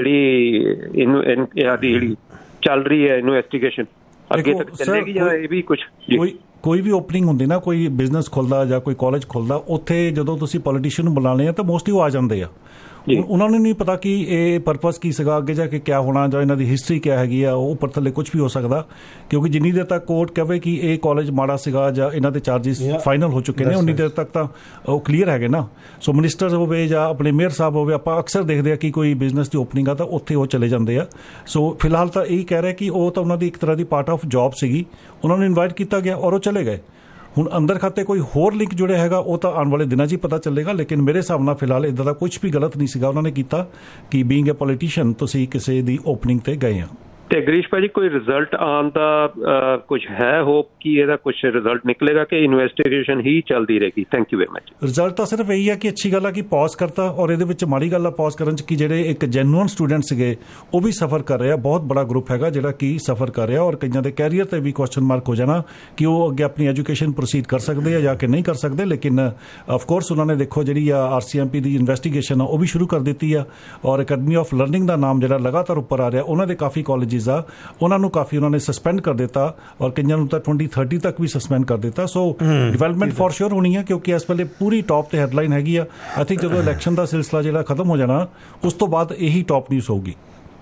S3: ਜਿਹੜੀ ਚੱਲ ਰਹੀ ਹੈ ਇਨਵੈਸਟੀਗੇਸ਼ਨ ਅੱਗੇ ਤੱਕ ਚੱਲੇਗੀ ਜਾਂ ਇਹ ਵੀ ਕੁਛ?
S2: ਕੋਈ ਵੀ ਓਪਨਿੰਗ ਹੁੰਦੀ ਨਾ, ਕੋਈ ਬਿਜ਼ਨਸ ਖੁੱਲਦਾ ਜਾਂ ਕੋਈ ਕਾਲਜ ਖੁੱਲਦਾ, ਉੱਥੇ ਜਦੋਂ ਤੁਸੀਂ ਪੋਲੀਟੀਸ਼ੀਅਨ ਨੂੰ ਬੁਲਾਉਂਦੇ ਆ ਤਾਂ ਮੋਸਟਲੀ ਉਹ ਆ ਜਾਂਦੇ ਆ। ਉਹਨਾਂ ਨੂੰ ਨਹੀਂ ਪਤਾ ਕਿ ਇਹ ਪਰਪਸ ਕੀ ਸੀਗਾ, ਅੱਗੇ ਜਾ ਕੇ ਕਿਆ ਹੋਣਾ, ਜਾਂ ਇਹਨਾਂ ਦੀ ਹਿਸਟਰੀ ਕਿਆ ਹੈਗੀ ਆ, ਉਹ ਉੱਪਰ ਥੱਲੇ ਕੁਝ ਵੀ ਹੋ ਸਕਦਾ, ਕਿਉਂਕਿ ਜਿੰਨੀ ਦੇਰ ਤੱਕ ਕੋਰਟ ਕਹੇ ਕਿ ਇਹ ਕਾਲਜ ਮਾੜਾ ਸੀਗਾ ਜਾਂ ਇਹਨਾਂ ਦੇ ਚਾਰਜਿਸ ਫਾਈਨਲ ਹੋ ਚੁੱਕੇ ਨੇ, ਉਨੀ ਦੇਰ ਤੱਕ ਤਾਂ ਉਹ ਕਲੀਅਰ ਹੈਗੇ ਨਾ। ਸੋ ਮਿਨਿਸਟਰ ਹੋਵੇ ਜਾਂ ਆਪਣੇ ਮੇਅਰ ਸਾਹਿਬ ਹੋਵੇ, ਆਪਾਂ ਅਕਸਰ ਦੇਖਦੇ ਆ ਕਿ ਕੋਈ ਬਿਜ਼ਨਸ ਦੀ ਓਪਨਿੰਗ ਆ ਤਾਂ ਉੱਥੇ ਉਹ ਚਲੇ ਜਾਂਦੇ ਆ। ਸੋ ਫਿਲਹਾਲ ਤਾਂ ਇਹੀ ਕਹਿ ਰਿਹਾ ਕਿ ਉਹ ਤਾਂ ਉਹਨਾਂ ਦੀ ਇੱਕ ਤਰ੍ਹਾਂ ਦੀ ਪਾਰਟ ਆਫ ਜੌਬ ਸੀਗੀ, ਉਹਨਾਂ ਨੂੰ ਇਨਵਾਈਟ ਕੀਤਾ ਗਿਆ ਔਰ ਉਹ ਚਲੇ ਗਏ। ਹੁਣ ਅੰਦਰ ਖਾਤੇ ਕੋਈ ਹੋਰ ਲਿੰਕ ਜੁੜਿਆ ਹੈਗਾ ਉਹ ਤਾਂ ਆਉਣ ਵਾਲੇ ਦਿਨਾਂ 'ਚ ਹੀ ਪਤਾ ਚੱਲੇਗਾ, ਲੇਕਿਨ ਮੇਰੇ ਹਿਸਾਬ ਨਾਲ ਫਿਲਹਾਲ ਇੱਦਾਂ ਦਾ ਕੁਝ ਵੀ ਗਲਤ ਨਹੀਂ ਸੀਗਾ ਉਹਨਾਂ ਨੇ ਕੀਤਾ ਕਿ ਬੀਇੰਗ ਏ ਪੋਲੀਟੀਸ਼ੀਅਨ ਤੁਸੀਂ ਕਿਸੇ ਦੀ ਓਪਨਿੰਗ ਤੇ ਗਏ ਆ।
S3: ਤੇ ਗਰੀਸ਼ ਭਾਜੀ ਕੋਈ ਰਿਜ਼ਲਟ ਆਉਣ ਦਾ ਕੁਝ ਹੈ ਹੋਪ ਕਿ ਇਹਦਾ ਕੁਝ ਰਿਜ਼ਲਟ ਨਿਕਲੇਗਾ ਕਿ ਇਨਵੈਸਟੀਗੇਸ਼ਨ ਹੀ ਚੱਲਦੀ ਰਹੇਗੀ? Thank you very much.
S2: Result ਤਾਂ ਸਿਰਫ ਇਹੀ ਹੈ ਕਿ ਅੱਛੀ ਗੱਲ ਆ ਕਿ ਪੌਜ਼ ਕਰਤਾ, ਔਰ ਇਹਦੇ ਵਿੱਚ ਮਾੜੀ ਗੱਲ ਆ ਪੌਜ਼ ਕਰਨ 'ਚ ਕਿ ਜਿਹੜੇ ਇੱਕ ਜੈਨੂਅਨ ਸਟੂਡੈਂਟ ਸੀਗੇ ਉਹ ਵੀ ਸਫਰ ਕਰ ਰਹੇ ਆ। ਬਹੁਤ ਬੜਾ ਗਰੁੱਪ ਹੈਗਾ ਜਿਹੜਾ ਕਿ ਸਫਰ ਕਰ ਰਿਹਾ, ਔਰ ਕਈਆਂ ਦੇ ਕੈਰੀਅਰ ਤੇ ਵੀ ਕੁਐਸਚਨ ਮਾਰਕ ਹੋ ਜਾਣਾ ਕਿ ਉਹ ਅੱਗੇ ਆਪਣੀ ਐਜੂਕੇਸ਼ਨ ਪ੍ਰੋਸੀਡ ਕਰ ਸਕਦੇ ਆ ਜਾਂ ਕਿ ਨਹੀਂ ਕਰ ਸਕਦੇ। ਲੇਕਿਨ ਆਫਕੋਰਸ ਉਹਨਾਂ ਨੇ ਦੇਖੋ ਜਿਹੜੀ ਆ RCMP ਦੀ ਇਨਵੈਸਟੀਗੇਸ਼ਨ ਆ ਉਹ ਵੀ ਸ਼ੁਰੂ ਕਰ ਦਿੱਤੀ ਆ, ਔਰ ਅਕੈਡਮੀ ਆਫ ਲਰਨਿੰਗ ਦਾ ਨਾਮ ਜਿਹੜਾ ਲਗਾਤਾਰ ਉੱਪਰ ਆ ਰਿਹਾ, ਉਹਨਾਂ ਦੇ ਕਾਫੀ ਕਾਲਜਿਸ ਆ, ਉਹਨਾਂ ਨੂੰ ਕਾਫੀ ਉਹਨਾਂ ਨੇ ਸਸਪੈਂਡ ਕਰ ਦਿੱਤਾ, ਔਰ ਕਈਆਂ ਨੂੰ ਤਾਂ 2030 ਤੱਕ ਵੀ ਸਸਪੈਂਡ ਕਰ ਦਿੱਤਾ। ਸੋ ਡਿਵੈਲਪਮੈਂਟ ਫॉर श्योर ਹੋਣੀ ਹੈ, ਕਿਉਂਕਿ ਇਸ ਵੇਲੇ ਪੂਰੀ ਟੌਪ ਤੇ ਹੈਡਲਾਈਨ ਹੈਗੀ ਆ। ਆਈ ਥਿੰਕ ਜਦੋਂ ਇਲੈਕਸ਼ਨ ਦਾ ਸਿਲਸਿਲਾ ਜਿਹੜਾ ਖਤਮ ਹੋ ਜਾਣਾ ਉਸ ਤੋਂ ਬਾਅਦ ਇਹੀ ਟੌਪ ਨਿਊਜ਼ ਹੋਊਗੀ।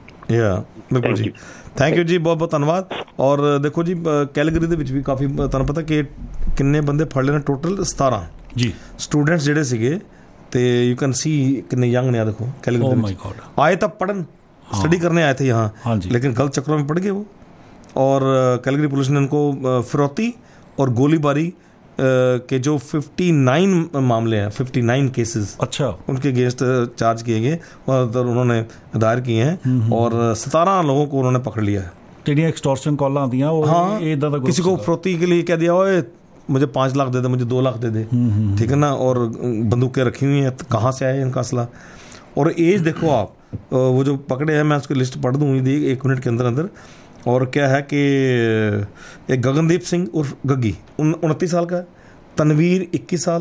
S1: ਬਿਲਕੁਲ ਜੀ, ਥੈਂਕ ਯੂ ਜੀ, ਬਹੁਤ ਬਹੁਤ ਧੰਨਵਾਦ। ਔਰ ਦੇਖੋ ਜੀ ਕੈਲਗਰੀ ਦੇ ਵਿੱਚ ਵੀ ਕਾਫੀ ਤੁਹਾਨੂੰ ਪਤਾ ਕਿ ਕਿੰਨੇ ਬੰਦੇ ਫੜ ਲਏ ਨੇ, ਟੋਟਲ 17 ਜੀ ਸਟੂਡੈਂਟਸ ਜਿਹੜੇ ਸੀਗੇ, ਤੇ ਯੂ ਕੈਨ ਸੀ ਕਿੰਨੇ ਯੰਗ ਨੇ। ਦੇਖੋ कैलगरी में आए तब पढ़न स्टडी करने आए थे यहाँ, लेकिन गलत चक्रों में पड़ गए वो, और कैलगरी पुलिस ने उनको फिरौती और गोलीबारी के जो 59 मामले हैं, 59 केसेस अच्छा उनके अगेंस्ट चार्ज किए गए और उन्होंने दायर किए हैं, और 17 लोगों को उन्होंने पकड़ लिया है।
S2: एक्सटॉर्शन कॉल आती हैं, हाँ,
S1: किसी को फिरौती के लिए कह दिया, ओए मुझे 5 लाख दे दे, मुझे 2 लाख दे दे, ठीक है ना, और बंदूकें रखी हुई हैं, कहाँ से आए इनका असला। और एज देखो आप, वो जो पकड़े हैं, मैं उसकी लिस्ट पढ़ दूँ 1 मिनट के अंदर अंदर। और क्या है कि एक गगनदीप सिंह उर्फ गग्गी 29 साल का है, तनवीर 21 साल,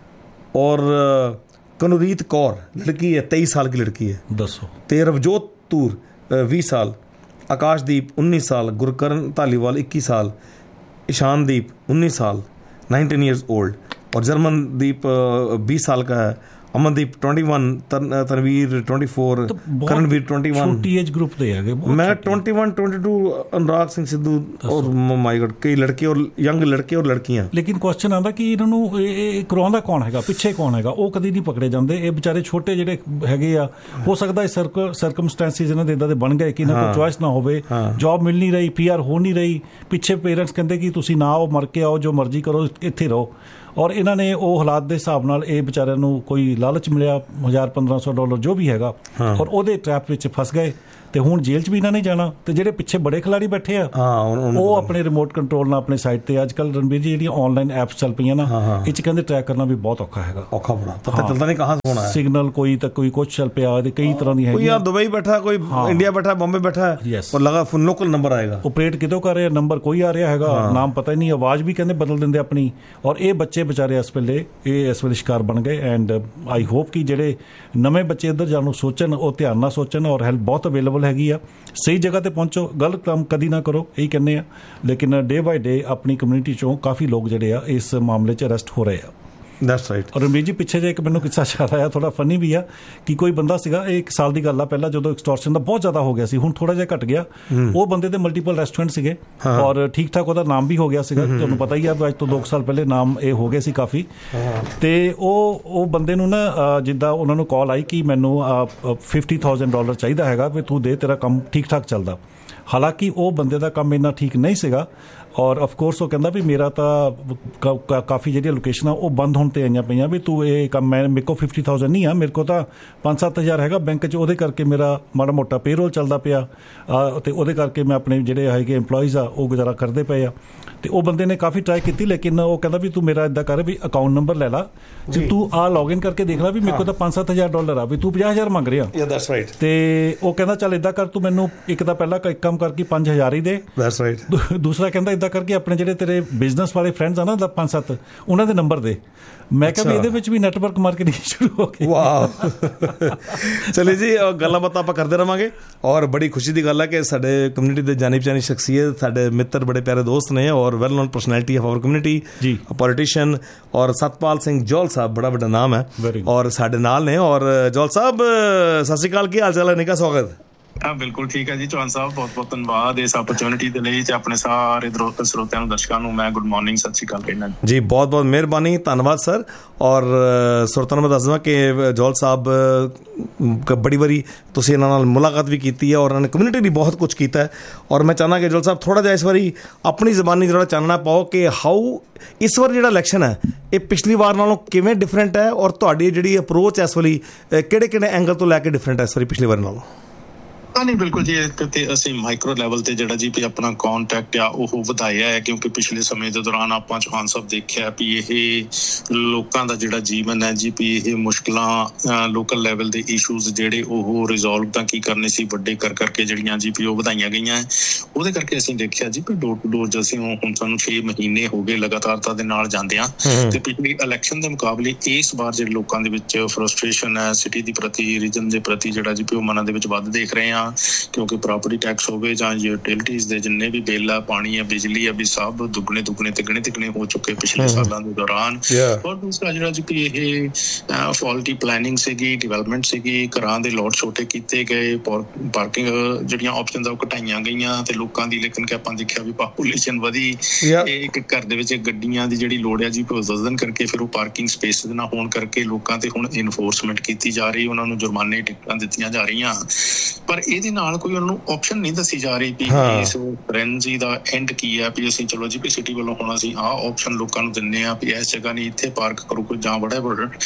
S1: और कनुरीत कौर लड़की है 23 साल की लड़की है, 13रवजोत तूर 20 साल, आकाशदीप 19 साल, गुरकरण धालीवाल 21 साल, ईशानदीप 19 साल 19 ईयर्स ओल्ड, और जर्मनदीप 20 साल का है, अमनदीप 21, तनवीर 24, करणवीर 21,
S2: छोटी एज ग्रुप दे आगे
S1: मैं 21, 22, अनुराग सिंह सिद्धू, और माय गॉड कई लड़के और यंग लड़के और लड़कियां।
S2: लेकिन क्वेश्चन आता कि ਇਹਨਾਂ ਨੂੰ ਕਰਵਾਉਂਦਾ ਕੌਣ ਹੈਗਾ, ਪਿੱਛੇ ਕੌਣ ਹੈਗਾ, ਉਹ ਕਦੀ ਨਹੀਂ ਪਕੜੇ ਜਾਂਦੇ। ਇਹ ਵਿਚਾਰੇ ਛੋਟੇ ਜਿਹੜੇ ਹੈਗੇ ਆ, ਹੋ ਸਕਦਾ ਹੈ ਸਰਕਮਸਟੈਂਸਿਸ ਇਹਨਾਂ ਦੇ ਇਦਾਂ ਦੇ ਬਣ ਗਏ ਕਿ ਇਹਨਾਂ ਕੋਲ ਚੁਆਇਸ ਨਾ ਹੋਵੇ, ਜੌਬ ਮਿਲ ਨਹੀਂ ਰਹੀ, PR ਹੋ ਨਹੀਂ ਰਹੀ, ਪਿੱਛੇ ਪੇਰੈਂਟਸ ਕਹਿੰਦੇ ਕਿ ਤੁਸੀਂ ਨਾ ਆਓ, ਮਰ ਕੇ ਆਓ, ਜੋ ਮਰਜ਼ੀ ਕਰੋ, ਇੱਥੇ ਰਹੋ। ਔਰ ਇਹਨਾਂ ਨੇ ਉਹ ਹਾਲਾਤ ਦੇ ਹਿਸਾਬ ਨਾਲ ਇਹ ਵਿਚਾਰਿਆਂ ਨੂੰ ਕੋਈ ਲਾਲਚ ਮਿਲਿਆ, $1000-1500 ਜੋ ਵੀ ਹੈਗਾ, ਔਰ ਉਹਦੇ ਟ੍ਰੈਪ ਵਿੱਚ ਫਸ ਗਏ, ਤੇ ਹੁਣ ਜੇਲ੍ਹ 'ਚ ਵੀ ਇਹਨਾਂ ਨੇ ਜਾਣਾ। ਤੇ ਜਿਹੜੇ ਪਿੱਛੇ ਬੜੇ ਖਿਲਾੜੀ ਬੈਠੇ ਆ, ਉਹ ਆਪਣੇ ਰਿਮੋਟ ਕੰਟਰੋਲ ਨਾਲ ਆਪਣੇ ਸਾਈਡ ਤੇ, ਅੱਜ ਕੱਲ ਰਣਬੀਰ ਜੀ ਜਿਹੜੀਆਂ ਆਨਲਾਈਨ ਐਪਸ ਚੱਲ ਪਈਆਂ ਨਾ, ਇਹ 'ਚ ਕਹਿੰਦੇ ਟਰੈਕ ਕਰਨਾ ਵੀ ਬਹੁਤ ਔਖਾ ਹੈਗਾ,
S1: ਔਖਾ ਬੜਾ, ਪਤਾ ਚੱਲਦਾ ਨਹੀਂ ਕਹਾਂ ਹੋਣਾ ਹੈ
S2: ਸਿਗਨਲ, ਕੋਈ ਤਾਂ ਕੋਈ ਕੁਛ ਚੱਲ ਪਿਆ, ਤੇ ਕਈ ਤਰ੍ਹਾਂ ਦੀ ਹੈ,
S1: ਕੋਈ ਦੁਬਈ ਬੈਠਾ, ਕੋਈ ਇੰਡੀਆ ਬੈਠਾ, ਬੰਬੇ ਬੈਠਾ ਹੈ, और लगा लोकल नंबर आएगा,
S2: ऑपरेट कितों कर रहे, नंबर कोई आ रहा हैगा, नाम पता ही नहीं, आवाज़ भी कहते बदल देंगे अपनी। और ये बच्चे बेचारे इस वेले शिकार बन गए। एंड आई होप कि जेडे नवे बच्चे इधर जाने सोचन, वो ध्यान ना सोचन, और हैल्प बहुत अवेलेबल हैगी आ, सही जगह ते पहुंचो, गलत काम कदी ना करो, यही कहने। लेकिन डे बाय डे अपनी कम्यूनिटी चों काफ़ी लोग जेडे आ इस मामले च अरेस्ट हो रहे हैं।
S1: That's right।
S2: और रमवीर जी पिछे जे एक मैनूं किस्सा याद आया, थोड़ा फनी भी आ, कि कोई बंदा सीगा, 1 साल की गल आ पहला, जो एक्सटॉर्शन का बहुत ज़्यादा हो गया सी, हुण थोड़ा जिहा घट गया। वो बंदे दे मल्टीपल रेस्टोरेंट सीगे, और ठीक ठाक उहदा नाम भी हो गया सीगा, तुहानूं पता ही है अज तो 2 साल पहले नाम ये हो गए सी काफ़ी। ते ਉਹ ਬੰਦੇ ਨੂੰ ਨਾ ਜਿੱਦਾਂ ਉਹਨਾਂ ਨੂੰ ਕਾਲ ਆਈ ਕਿ ਮੈਨੂੰ $50,000 ਚਾਹੀਦਾ ਹੈਗਾ ਵੀ ਤੂੰ ਦੇ, ਤੇਰਾ ਕੰਮ ਠੀਕ ਠਾਕ ਚੱਲਦਾ। ਹਾਲਾਂਕਿ ਉਹ ਬੰਦੇ ਦਾ ਕੰਮ ਇੰਨਾ ਠੀਕ ਨਹੀਂ ਸੀਗਾ, ਔਰ ਆਫ ਕੋਰਸ ਉਹ ਕਹਿੰਦਾ ਵੀ ਮੇਰਾ ਤਾਂ ਕਾਫੀ ਜਿਹੜੀਆਂ ਲੋਕੇਸ਼ਨਾਂ ਉਹ ਬੰਦ ਹੋਣ ਤੇ ਆਈਆਂ ਪਈਆਂ ਵੀ ਤੂੰ ਇਹ ਕੰਮ ਮੇਰੇ ਕੋਲ 50,000 ਨਹੀਂ ਆ, ਮੇਰੇ ਕੋਲ ਤਾਂ 5-7 ਹੈਗਾ ਬੈਂਕ 'ਚ, ਉਹਦੇ ਕਰਕੇ ਮੇਰਾ ਮਾੜਾ ਮੋਟਾ ਪੇਰੋਲ ਚੱਲਦਾ ਪਿਆ ਅਤੇ ਉਹਦੇ ਕਰਕੇ ਮੈਂ ਆਪਣੇ ਜਿਹੜੇ ਹੈਗੇ ਇੰਪਲੋਈਜ਼ ਆ ਉਹ ਗੁਜ਼ਾਰਾ ਕਰਦੇ ਪਏ ਆ। ਤੇ ਉਹ ਬੰਦੇ ਨੇ ਕਾਫੀ ਟਰਾਈ ਕੀਤੀ, ਲੇਕਿਨ ਉਹ ਕਹਿੰਦਾ ਵੀ ਤੂੰ ਮੇਰਾ ਇੱਦਾਂ ਕਰ ਵੀ ਅਕਾਊਂਟ ਨੰਬਰ ਲੈ ਲਾ ਤੇ ਤੂੰ ਲੌਗਇਨ ਕਰਕੇ ਦੇਖ ਲੈ ਵੀ ਮੇਰੇ ਕੋਲ ਤਾਂ $5-7,000 ਆ, ਵੀ ਤੂੰ 50,000 ਮੰਗ ਰਿਹਾ। ਤੇ ਉਹ ਕਹਿੰਦਾ ਚੱਲ ਇੱਦਾਂ ਕਰ, ਤੂੰ ਮੈਨੂੰ ਇੱਕ ਤਾਂ ਪਹਿਲਾਂ ਇੱਕ ਕੰਮ ਕਰਕੇ 5,000 ਹੀ ਦੇ, ਦੂਸਰਾ ਕਹਿੰਦਾ ਇੱਦਾਂ ਕਰਕੇ ਆਪਣੇ ਜਿਹੜੇ ਤੇਰੇ ਬਿਜ਼ਨਸ ਵਾਲੇ ਫਰੈਂਡਸ ਆ ਨਾ 5-7 ਉਹਨਾਂ ਦੇ ਨੰਬਰ ਦੇ। ਮੈਂ ਕਿਹਾ ਵੀ ਇਹਦੇ ਵਿੱਚ ਵੀ ਨੈਟਵਰਕ ਮਾਰਕੀਟਿੰਗ ਸ਼ੁਰੂ ਹੋ ਗਈ।
S1: ਵਾਹ, ਚਲੇ ਜੀ ਗੱਲਾਂ ਬਾਤਾਂ ਆਪਾਂ ਕਰਦੇ ਰਹਾਂਗੇ। ਔਰ ਬੜੀ ਖੁਸ਼ੀ ਦੀ ਗੱਲ ਹੈ ਕਿ ਸਾਡੇ ਕਮਿਊਨਿਟੀ ਦੇ ਜਾਣੀ ਪਛਾਣੀ ਸ਼ਖਸੀਅਤ, ਸਾਡੇ ਮਿੱਤਰ, ਬੜੇ ਪਿਆਰੇ ਦੋਸਤ ਨੇ ਔਰ well non personality of hour community, politician ਔਰ ਸਤਪਾਲ ਸਿੰਘ ਜੌਲ ਸਾਹਿਬ, ਬੜਾ ਵੱਡਾ ਨਾਮ ਹੈ ਔਰ ਸਾਡੇ ਨਾਲ ਨੇ। ਔਰ ਜੌਲ ਸਾਹਿਬ ਸਤਿ ਸ਼੍ਰੀ ਅਕਾਲ, ਕੀ ਹਾਲ ਚਾਲ ਹੈ? ਨਿੱਘਾ ਸਵਾਗਤ।
S4: ਹਾਂ ਬਿਲਕੁਲ ਠੀਕ ਹੈ ਜੀ ਚੌਹਾਨ ਸਾਹਿਬ, ਬਹੁਤ ਬਹੁਤ ਧੰਨਵਾਦ ਇਸ ਆਪਰਚੁਨਿਟੀ ਦੇ ਲਈ, ਤੇ ਆਪਣੇ ਸਾਰੇ ਸਰੋਤਿਆਂ ਨੂੰ, ਦਰਸ਼ਕਾਂ ਨੂੰ ਮੈਂ ਗੁੱਡ ਮਾਰਨਿੰਗ, ਸਤਿ ਸ਼੍ਰੀ ਅਕਾਲ ਕਹਿਣਾ
S1: ਜੀ। ਬਹੁਤ ਬਹੁਤ ਮਿਹਰਬਾਨੀ, ਧੰਨਵਾਦ ਸਰ। ਔਰ ਸਰੋਤਿਆਂ ਨੂੰ ਮੈਂ ਦੱਸ ਦੇਵਾਂ ਕਿ ਜੌਲ ਸਾਹਿਬ ਬੜੀ ਵਾਰੀ ਤੁਸੀਂ ਇਹਨਾਂ ਨਾਲ ਮੁਲਾਕਾਤ ਵੀ ਕੀਤੀ ਹੈ ਔਰ ਇਹਨਾਂ ਨੇ ਕਮਿਊਨਿਟੀ ਲਈ ਬਹੁਤ ਕੁਝ ਕੀਤਾ ਹੈ। ਔਰ ਮੈਂ ਚਾਹੁੰਦਾ ਕਿ ਜੌਲ ਸਾਹਿਬ ਥੋੜ੍ਹਾ ਜਿਹਾ ਇਸ ਵਾਰੀ ਆਪਣੀ ਜ਼ਬਾਨੀ ਜਿਹੜਾ ਚਾਨਣਾ ਪਾਓ ਕਿ ਹਾਊ ਇਸ ਵਾਰ ਜਿਹੜਾ ਇਲੈਕਸ਼ਨ ਹੈ ਇਹ ਪਿਛਲੀ ਵਾਰ ਨਾਲੋਂ ਕਿਵੇਂ ਡਿਫਰੈਂਟ ਹੈ ਔਰ ਤੁਹਾਡੀ ਜਿਹੜੀ ਅਪਰੋਚ ਇਸ ਵਾਰੀ ਕਿਹੜੇ ਐਂਗਲ ਤੋਂ ਲੈ ਕੇ ਡਿਫਰੈਂਟ ਹੈ ਇਸ ਵਾਰੀ ਪਿਛਲੀ ਵਾਰ ਨਾਲੋਂ?
S4: ਨਹੀਂ ਬਿਲਕੁਲ ਜੀ, ਤੇ ਅਸੀਂ ਮਾਈਕਰੋ ਲੈਵਲ ਤੇ ਜਿਹੜਾ ਜੀ ਵੀ ਆਪਣਾ ਕੰਟੈਕਟ ਆ ਉਹ ਵਧਾਇਆ ਹੈ, ਕਿਉਂਕਿ ਪਿਛਲੇ ਸਮੇਂ ਦੇ ਦੌਰਾਨ ਆਪਾਂ ਚੌਹਾਨ ਸਾਹਿਬ ਦੇਖਿਆ ਵੀ ਇਹ ਲੋਕਾਂ ਦਾ ਜਿਹੜਾ ਜੀਵਨ ਹੈ ਜੀ ਵੀ ਇਹ ਮੁਸ਼ਕਿਲਾਂ, ਲੋਕਲ ਲੈਵਲ ਦੇ ਇਸ਼ੂਜ਼ ਜਿਹੜੇ ਉਹ ਰਿਜ਼ੋਲਵ ਤਾਂ ਕੀ ਕਰਨੇ ਸੀ, ਵੱਡੇ ਕਰਕੇ ਜਿਹੜੀਆਂ ਜੀ ਵੀ ਉਹ ਵਧਾਈਆਂ ਗਈਆਂ। ਉਹਦੇ ਕਰਕੇ ਅਸੀਂ ਦੇਖਿਆ ਜੀ ਵੀ ਡੋਰ ਟੂ ਡੋਰ ਅਸੀਂ ਹੁਣ ਸਾਨੂੰ 6 ਮਹੀਨੇ ਹੋ ਗਏ ਲਗਾਤਾਰਤਾ ਦੇ ਨਾਲ ਜਾਂਦੇ ਹਾਂ, ਤੇ ਪਿਛਲੀ ਇਲੈਕਸ਼ਨ ਦੇ ਮੁਕਾਬਲੇ ਇਸ ਵਾਰ ਜਿਹੜੇ ਲੋਕਾਂ ਦੇ ਵਿੱਚ ਫਰਸਟ੍ਰੇਸ਼ਨ ਹੈ ਸਿਟੀ ਦੇ ਪ੍ਰਤੀ, ਰੀਜਨ ਦੇ ਪ੍ਰਤੀ ਜਿਹੜਾ ਜੀ ਵੀ ਉਹ ਮਨਾਂ ਦੇ ਵਿੱਚ ਵੱਧ ਦੇਖ ਰਹੇ ਹਾਂ, ਕਿਉਂਕਿ ਪ੍ਰਾਪਰਟੀ ਟੈਕਸ ਹੋਵੇ ਜਾਂ ਯੂਟਿਲਿਟੀਜ਼ ਦੇ ਜਿੰਨੇ ਵੀ ਬਿੱਲ ਆ, ਪਾਣੀ ਆ, ਬਿਜਲੀ ਆ, ਵੀ ਸਭ ਦੁੱਗਣੇ ਤਿੱਗਣੇ ਹੋ ਚੁੱਕੇ ਪਿਛਲੇ ਸਾਲਾਂ ਦੇ ਦੌਰਾਨ। ਔਰ ਦੂਸਰਾ ਜਿਹੜਾ ਜੀ ਇਹ ਫਾਲਟੀ ਪਲੈਨਿੰਗ ਸੀਗੀ, ਡਿਵੈਲਪਮੈਂਟ ਸੀਗੀ, ਘਰਾਂ ਦੇ ਲੋਟ ਛੋਟੇ ਕੀਤੇ ਗਏ, ਪਾਰਕਿੰਗ ਜਿਹੜੀਆਂ ਆਪਸ਼ਨਸ ਉਹ ਘਟਾਈਆਂ ਗਈਆਂ ਤੇ ਲੋਕਾਂ ਦੀ, ਲੇਕਿਨ ਕਿ ਆਪਾਂ ਦੇਖਿਆ ਵੀ ਪਾਪੂਲੇਸ਼ਨ ਵਧੀ, ਇੱਕ ਘਰ ਦੇ ਵਿੱਚ ਗੱਡੀਆਂ ਦੀ ਜਿਹੜੀ ਲੋੜ ਆ ਜੀ ਵਧਣ ਕਰਕੇ ਫਿਰ ਉਹ ਪਾਰਕਿੰਗ ਸਪੇਸ ਨਾ ਹੋਣ ਕਰਕੇ ਲੋਕਾਂ ਤੇ ਹੁਣ ਇਨਫੋਰਸਮੈਂਟ ਕੀਤੀ ਜਾ ਰਹੀ, ਉਹਨਾਂ ਨੂੰ ਜੁਰਮਾਨੇ ਟਿਕਟਾਂ ਦਿੱਤੀਆਂ ਜਾ ਰਹੀਆਂ, ਪਰ ਇਹਦੇ ਨਾਲ ਕੋਈ ਉਹਨਾਂ ਨੂੰ ਆਪਸ਼ਨ ਨਹੀਂ ਦੱਸੀ ਜਾ ਰਹੀ ਵੀ ਇਸ ਫਰੈਂਜੀ ਦਾ ਐਂਡ ਕੀ ਹੈ, ਵੀ ਅਸੀਂ ਚਲੋ ਜੀ ਵੀ ਸਿਟੀ ਵੱਲੋਂ ਹੁਣ ਅਸੀਂ ਆਹ ਆਪਸ਼ਨ ਲੋਕਾਂ ਨੂੰ ਦਿੰਦੇ ਹਾਂ ਵੀ ਇਸ ਜਗ੍ਹਾ ਨਹੀਂ ਇੱਥੇ ਪਾਰਕ ਕਰੋ, ਕੋਈ ਜਾਂ ਬੜਾ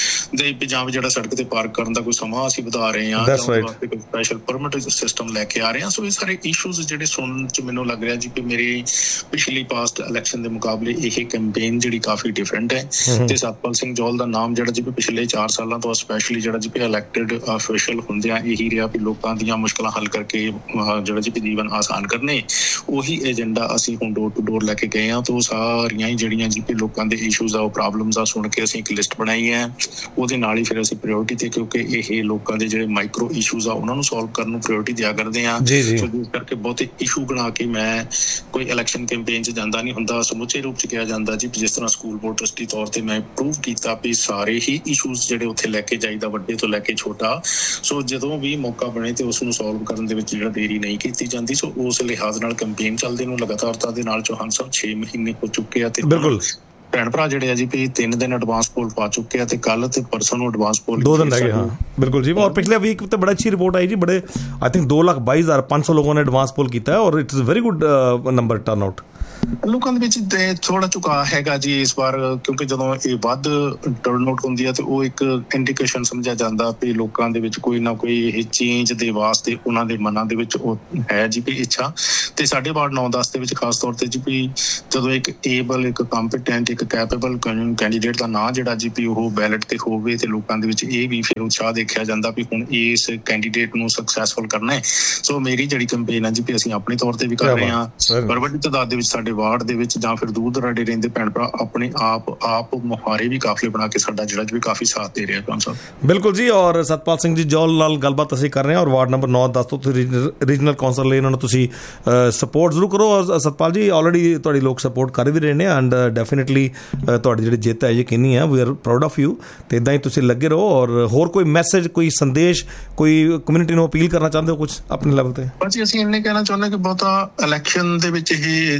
S4: ਦੇ ਜਾਂ ਜਿਹੜਾ ਸੜਕ ਤੇ ਪਾਰਕ ਕਰਨ ਦਾ ਕੋਈ ਸਮਾਂ ਅਸੀਂ ਵਧਾ ਰਹੇ ਹਾਂ, ਵਾਸਤੇ ਕੋਈ ਸਪੈਸ਼ਲ ਪਰਮਿਟ ਸਿਸਟਮ ਲੈ ਕੇ ਆ ਰਹੇ ਹਾਂ। ਸੋ ਇਹ ਸਾਰੇ ਇਸ਼ੂਜ਼ ਜਿਹੜੇ ਸੁਣਨ ਚ ਮੈਨੂੰ ਲੱਗ ਰਿਹਾ ਜੀ ਕਿ ਮੇਰੀ ਪਿਛਲੀ ਪਾਸਟ ਇਲੈਕਸ਼ਨ ਦੇ ਮੁਕਾਬਲੇ ਇਹ ਕੈਂਪੇਨ ਜਿਹੜੀ ਕਾਫੀ ਡਿਫਰੈਂਟ ਹੈ, ਤੇ ਸਤਪਾਲ ਸਿੰਘ ਜੌਲ ਦਾ ਨਾਮ ਜਿਹੜਾ ਜੀ ਪਿਛਲੇ 4 ਸਾਲਾਂ ਤੋਂ ਸਪੈਸ਼ਲੀ ਜਿਹੜਾ ਜੀ ਇਲੈਕਟਿਡ ਅਫੀਸ਼ੀਅਲ ਹੁੰਦਿਆਂ ਇਹੀ ਰਿਹਾ ਵੀ ਲੋਕਾਂ ਦੀਆਂ ਮੁਸ਼ਕਲਾਂ ਹੱਲ ਕਰਕੇ ਜਿਹੜਾ ਜੀ ਜੀਵਨ ਆਸਾਨ ਕਰਨੇ, ਉਹੀ ਏਜੰਡਾ ਅਸੀਂ ਹੁਣ ਡੋਰ ਟੂ ਡੋਰ ਲੈ ਕੇ ਗਏ ਹਾਂ। ਤੇ ਉਹ ਸਾਰੀਆਂ ਹੀ ਜਿਹੜੀਆਂ ਜੀ ਲੋਕਾਂ ਦੇ ਇਸ਼ੂਜ਼ ਆ, ਉਹ ਪ੍ਰੋਬਲਮਸ ਆ, ਸੁਣ ਕੇ ਅਸੀਂ ਇੱਕ ਲਿਸਟ ਬਣਾਈ ਹੈ, ਉਹਦੇ ਨਾਲ ਹੀ ਫਿਰ ਅਸੀਂ ਪ੍ਰਾਇੋਰਟੀ ਤੇ, ਕਿਉਂਕਿ ਇਹ ਲੋਕਾਂ ਦੇ ਜਿਹੜੇ ਮਾਈਕਰੋ ਇਸ਼ੂਜ਼ ਆ ਉਹਨਾਂ ਨੂੰ ਸੋਲਵ ਕਰਨ ਨੂੰ ਪ੍ਰਾਇੋਰਟੀ ਦਿਆ ਕਰਦੇ ਹਾਂ। ਇਸ ਕਰਕੇ ਬਹੁਤੇ ਇਸ਼ੂ ਬਣਾ ਕੇ ਮੈਂ ਕੋਈ ਇਲੈਕਸ਼ਨ ਕੈਂਪੇਨ 'ਚ ਜਾਂਦਾ ਨਹੀਂ ਹੁੰਦਾ, ਸਮੁੱਚੇ ਰੂਪ 'ਚ ਕਿਹਾ ਜਾਂਦਾ ਜੀ ਜਿਸ ਤਰ੍ਹਾਂ ਸਕੂਲ ਬੋਰਡ ਟਰਸਟੀ ਤੌਰ ਤੇ ਮੈਂ ਪ੍ਰੂਵ ਕੀਤਾ ਵੀ ਸਾਰੇ ਹੀ ਇਸ਼ੂਜ਼ ਜਿਹੜੇ ਉੱਥੇ ਲੈ ਕੇ ਜਾਈਦਾ, ਵੱਡੇ ਤੋਂ ਲੈ ਕੇ ਛੋਟਾ, ਸੋ ਜਦੋਂ ਵੀ ਮੌਕਾ ਬਣੇ ਤੇ ਉਸ ਨੂੰ ਸੋਲਵ ਕਰਨ ਦੇ ਵਿੱਚ ਜਿਹੜਾ ਦੇਰੀ ਨਹੀਂ ਕੀਤੀ ਜਾਂਦੀ। ਸੋ ਉਸ ਲਿਹਾਜ਼ ਨਾਲ ਕੈਂਪੇਨ ਚੱਲਦੇ ਨੂੰ ਲਗਾਤਾਰਤਾ ਦੇ ਨਾਲ ਚੌਹਾਨ ਸਾਹਿਬ 6 ਮਹੀਨੇ ਹੋ ਚੁੱਕੇ ਆ, ਤੇ ਬਿਲਕੁਲ ਭੈਣ ਭਰਾ ਜਿਹੜੇ ਆ ਜੀ ਵੀ 3 ਦਿਨ ਐਡਵਾਂਸ ਪੋਲ ਪਾ ਚੁੱਕੇ ਆ, ਤੇ ਕੱਲ ਤੇ ਪਰਸੋਂ ਨੂੰ ਐਡਵਾਂਸ ਪੋਲ 2 ਦਿਨ ਰਹਿ ਗਏ। ਹਾਂ
S1: ਬਿਲकुल जी। और पिछले वीक पे बड़ी अच्छी रिपोर्ट आई जी, बड़े आई थिंक 2,22,500 लोगों ने एडवांस पोल किया है और it's very good number turn out.
S4: ਲੋਕਾਂ ਦੇ ਵਿੱਚ ਥੋੜਾ ਝੁਕਾਅ ਹੈਗਾ ਜੀ ਇਸ ਵਾਰ, ਕਿਉਂਕਿ ਜਦੋਂ ਇਹ ਵੱਧ ਟਰਨ ਆਊਟ ਹੁੰਦੀ ਹੈ ਤੇ ਉਹ ਇੱਕ ਇੰਡੀਕੇਸ਼ਨ ਸਮਝਿਆ ਜਾਂਦਾ ਵੀ ਲੋਕਾਂ ਦੇ ਵਿੱਚ ਕੋਈ ਨਾ ਕੋਈ ਇਹ ਚੇਂਜ ਦੇ ਵਾਸਤੇ ਉਹਨਾਂ ਦੇ ਮਨਾਂ ਦੇ ਵਿੱਚ ਉਹ ਹੈ ਜੀ ਵੀ ਇੱਛਾ। ਤੇ ਸਾਡੇ ਵਾਰਡ 9-10 ਦੇ ਵਿੱਚ ਖਾਸ ਤੌਰ ਤੇ ਜੀ ਵੀ ਜਦੋਂ ਇੱਕ ਏਬਲ, ਇੱਕ ਕੰਪੀਟੈਂਟ, ਇੱਕ ਕੈਪੇਬਲ ਕੈਂਡੀਡੇਟ ਦਾ ਨਾਂ ਜਿਹੜਾ ਜੀ ਵੀ ਉਹ ਬੈਲਟ ਤੇ ਹੋਵੇ ਤੇ ਲੋਕਾਂ ਦੇ ਵਿੱਚ ਇਹ ਵੀ ਫਿਰ ਉਤਸ਼ਾਹ ਦੇਖਿਆ ਜਾਂਦਾ ਵੀ ਹੁਣ ਇਸ ਕੈਂਡੀਡੇਟ ਨੂੰ ਸਕਸੈਸਫੁਲ ਕਰਨਾ ਹੈ। ਸੋ ਮੇਰੀ ਜਿਹੜੀ ਕੰਪੇਨ ਹੈ ਜੀ ਵੀ ਅਸੀਂ ਆਪਣੇ ਤੌਰ ਤੇ ਵੀ ਕਰ ਰਹੇ ਹਾਂ, ਪਰ ਵੱਡੀ ਤਾਦਾਦ ਦੇ ਵਿੱਚ ਸਾਡੇ ਵਾਰਡ ਦੇ ਵਿੱਚ ਜਾਂ ਫਿਰ ਦੂਰ ਦਰਾਡੇ ਰਹਿੰਦੇ ਭੈਣ ਭਰਾ ਆਪਣੇ ਆਪ ਮੁਹਾਰੇ ਵੀ ਕਾਫਲੇ ਬਣਾ ਕੇ ਸਾਡਾ ਜਿਹੜਾ ਵੀ ਕਾਫੀ ਸਾਥ ਦੇ ਰਿਹਾ।
S1: ਬਿਲਕੁਲ ਜੀ। ਔਰ ਸਤਪਾਲ ਸਿੰਘ ਜੀ ਜੌਲ ਨਾਲ ਗੱਲਬਾਤ ਅਸੀਂ ਕਰ ਰਹੇ ਹਾਂ ਔਰ ਵਾਰਡ ਨੰਬਰ 9-10 ਤੋਂ ਤੁਸੀਂ ਰੀਜਨਲ ਕੌਂਸਲ ਲਈ ਇਹਨਾਂ ਨੂੰ ਤੁਸੀਂ ਸਪੋਰਟ ਜ਼ਰੂਰ ਕਰੋ। ਸਤਪਾਲ ਜੀ ਆਲਰੇਡੀ ਤੁਹਾਡੀ ਲੋਕ ਸਪੋਰਟ ਕਰ ਵੀ ਰਹੇ ਨੇ ਐਂਡ ਡੈਫੀਨੇਟਲੀ ਤੁਹਾਡੀ ਜਿਹੜੀ ਜਿੱਤ ਹੈ ਯਕੀਨੀ ਹੈ, ਵੀ ਆਰ ਪ੍ਰਾਊਡ ਆਫ ਯੂ, ਤੇ ਇੱਦਾਂ ਹੀ ਤੁਸੀਂ ਲੱਗੇ ਰਹੋ। ਔਰ ਹੋਰ ਕੋਈ ਮੈਸੇਜ, ਕੋਈ ਸੰਦੇਸ਼, ਕੋਈ ਕਮਿਊਨਿਟੀ ਨੂੰ ਅਪੀਲ ਕਰਨਾ ਚਾਹੁੰਦੇ ਹੋ ਕੁਝ ਆਪਣੇ ਲੈਵਲ ਤੇ?
S4: ਬਸ ਅਸੀਂ ਇੰਨੇ ਕਹਿਣਾ ਚਾਹੁੰਦੇ ਕਿ ਬਹੁਤਾ ਇਲੈਕਸ਼ਨ ਦੇ ਵਿੱਚ ਇਹ ਸਾਈਨ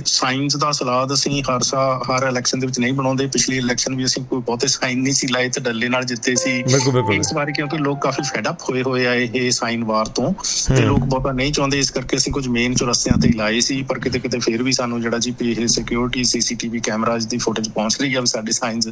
S4: ਸਾਈਨਸ ਦਾ ਸਲਾਦ ਅਸੀਂ ਹਰ ਇਲੈਕਸ਼ਨ ਦੇ ਵਿੱਚ ਨਹੀਂ ਬਣਾਉਂਦੇ। ਪਿਛਲੀ ਇਲੈਕਸ਼ਨ ਵੀ ਅਸੀਂ ਕੋਈ ਬਹੁਤੇ ਸਾਈਨ ਨਹੀਂ ਸੀ ਲਾਏ ਤੇ ਡੱਲੇ ਨਾਲ ਜਿੱਤੇ ਸੀ। ਇਸ ਵਾਰੀ ਕਿਉਂਕਿ ਲੋਕ ਕਾਫੀ ਫੈਡ ਅਪ ਹੋਏ ਆ ਇਹ ਸਾਈਨ ਵਾਰ ਤੋਂ, ਤੇ ਲੋਕ ਬਹੁਤਾ ਨਹੀਂ ਚਾਹੁੰਦੇ, ਇਸ ਕਰਕੇ ਅਸੀਂ ਕੁਝ ਮੇਨ ਚੁਰਸਤਿਆਂ ਤੇ ਲਾਏ ਸੀ। ਪਰ ਕਿਤੇ ਕਿਤੇ ਫਿਰ ਵੀ ਸਾਨੂੰ ਜਿਹੜਾ ਜੀ ਇਹ ਸਿਕਿਉਰਿਟੀ CCTV ਕੈਮਰਾਜ਼ ਦੀ ਫੁਟੇਜ ਪਹੁੰਚ ਰਹੀ ਆ ਵੀ ਸਾਡੇ ਸਾਈਨਸ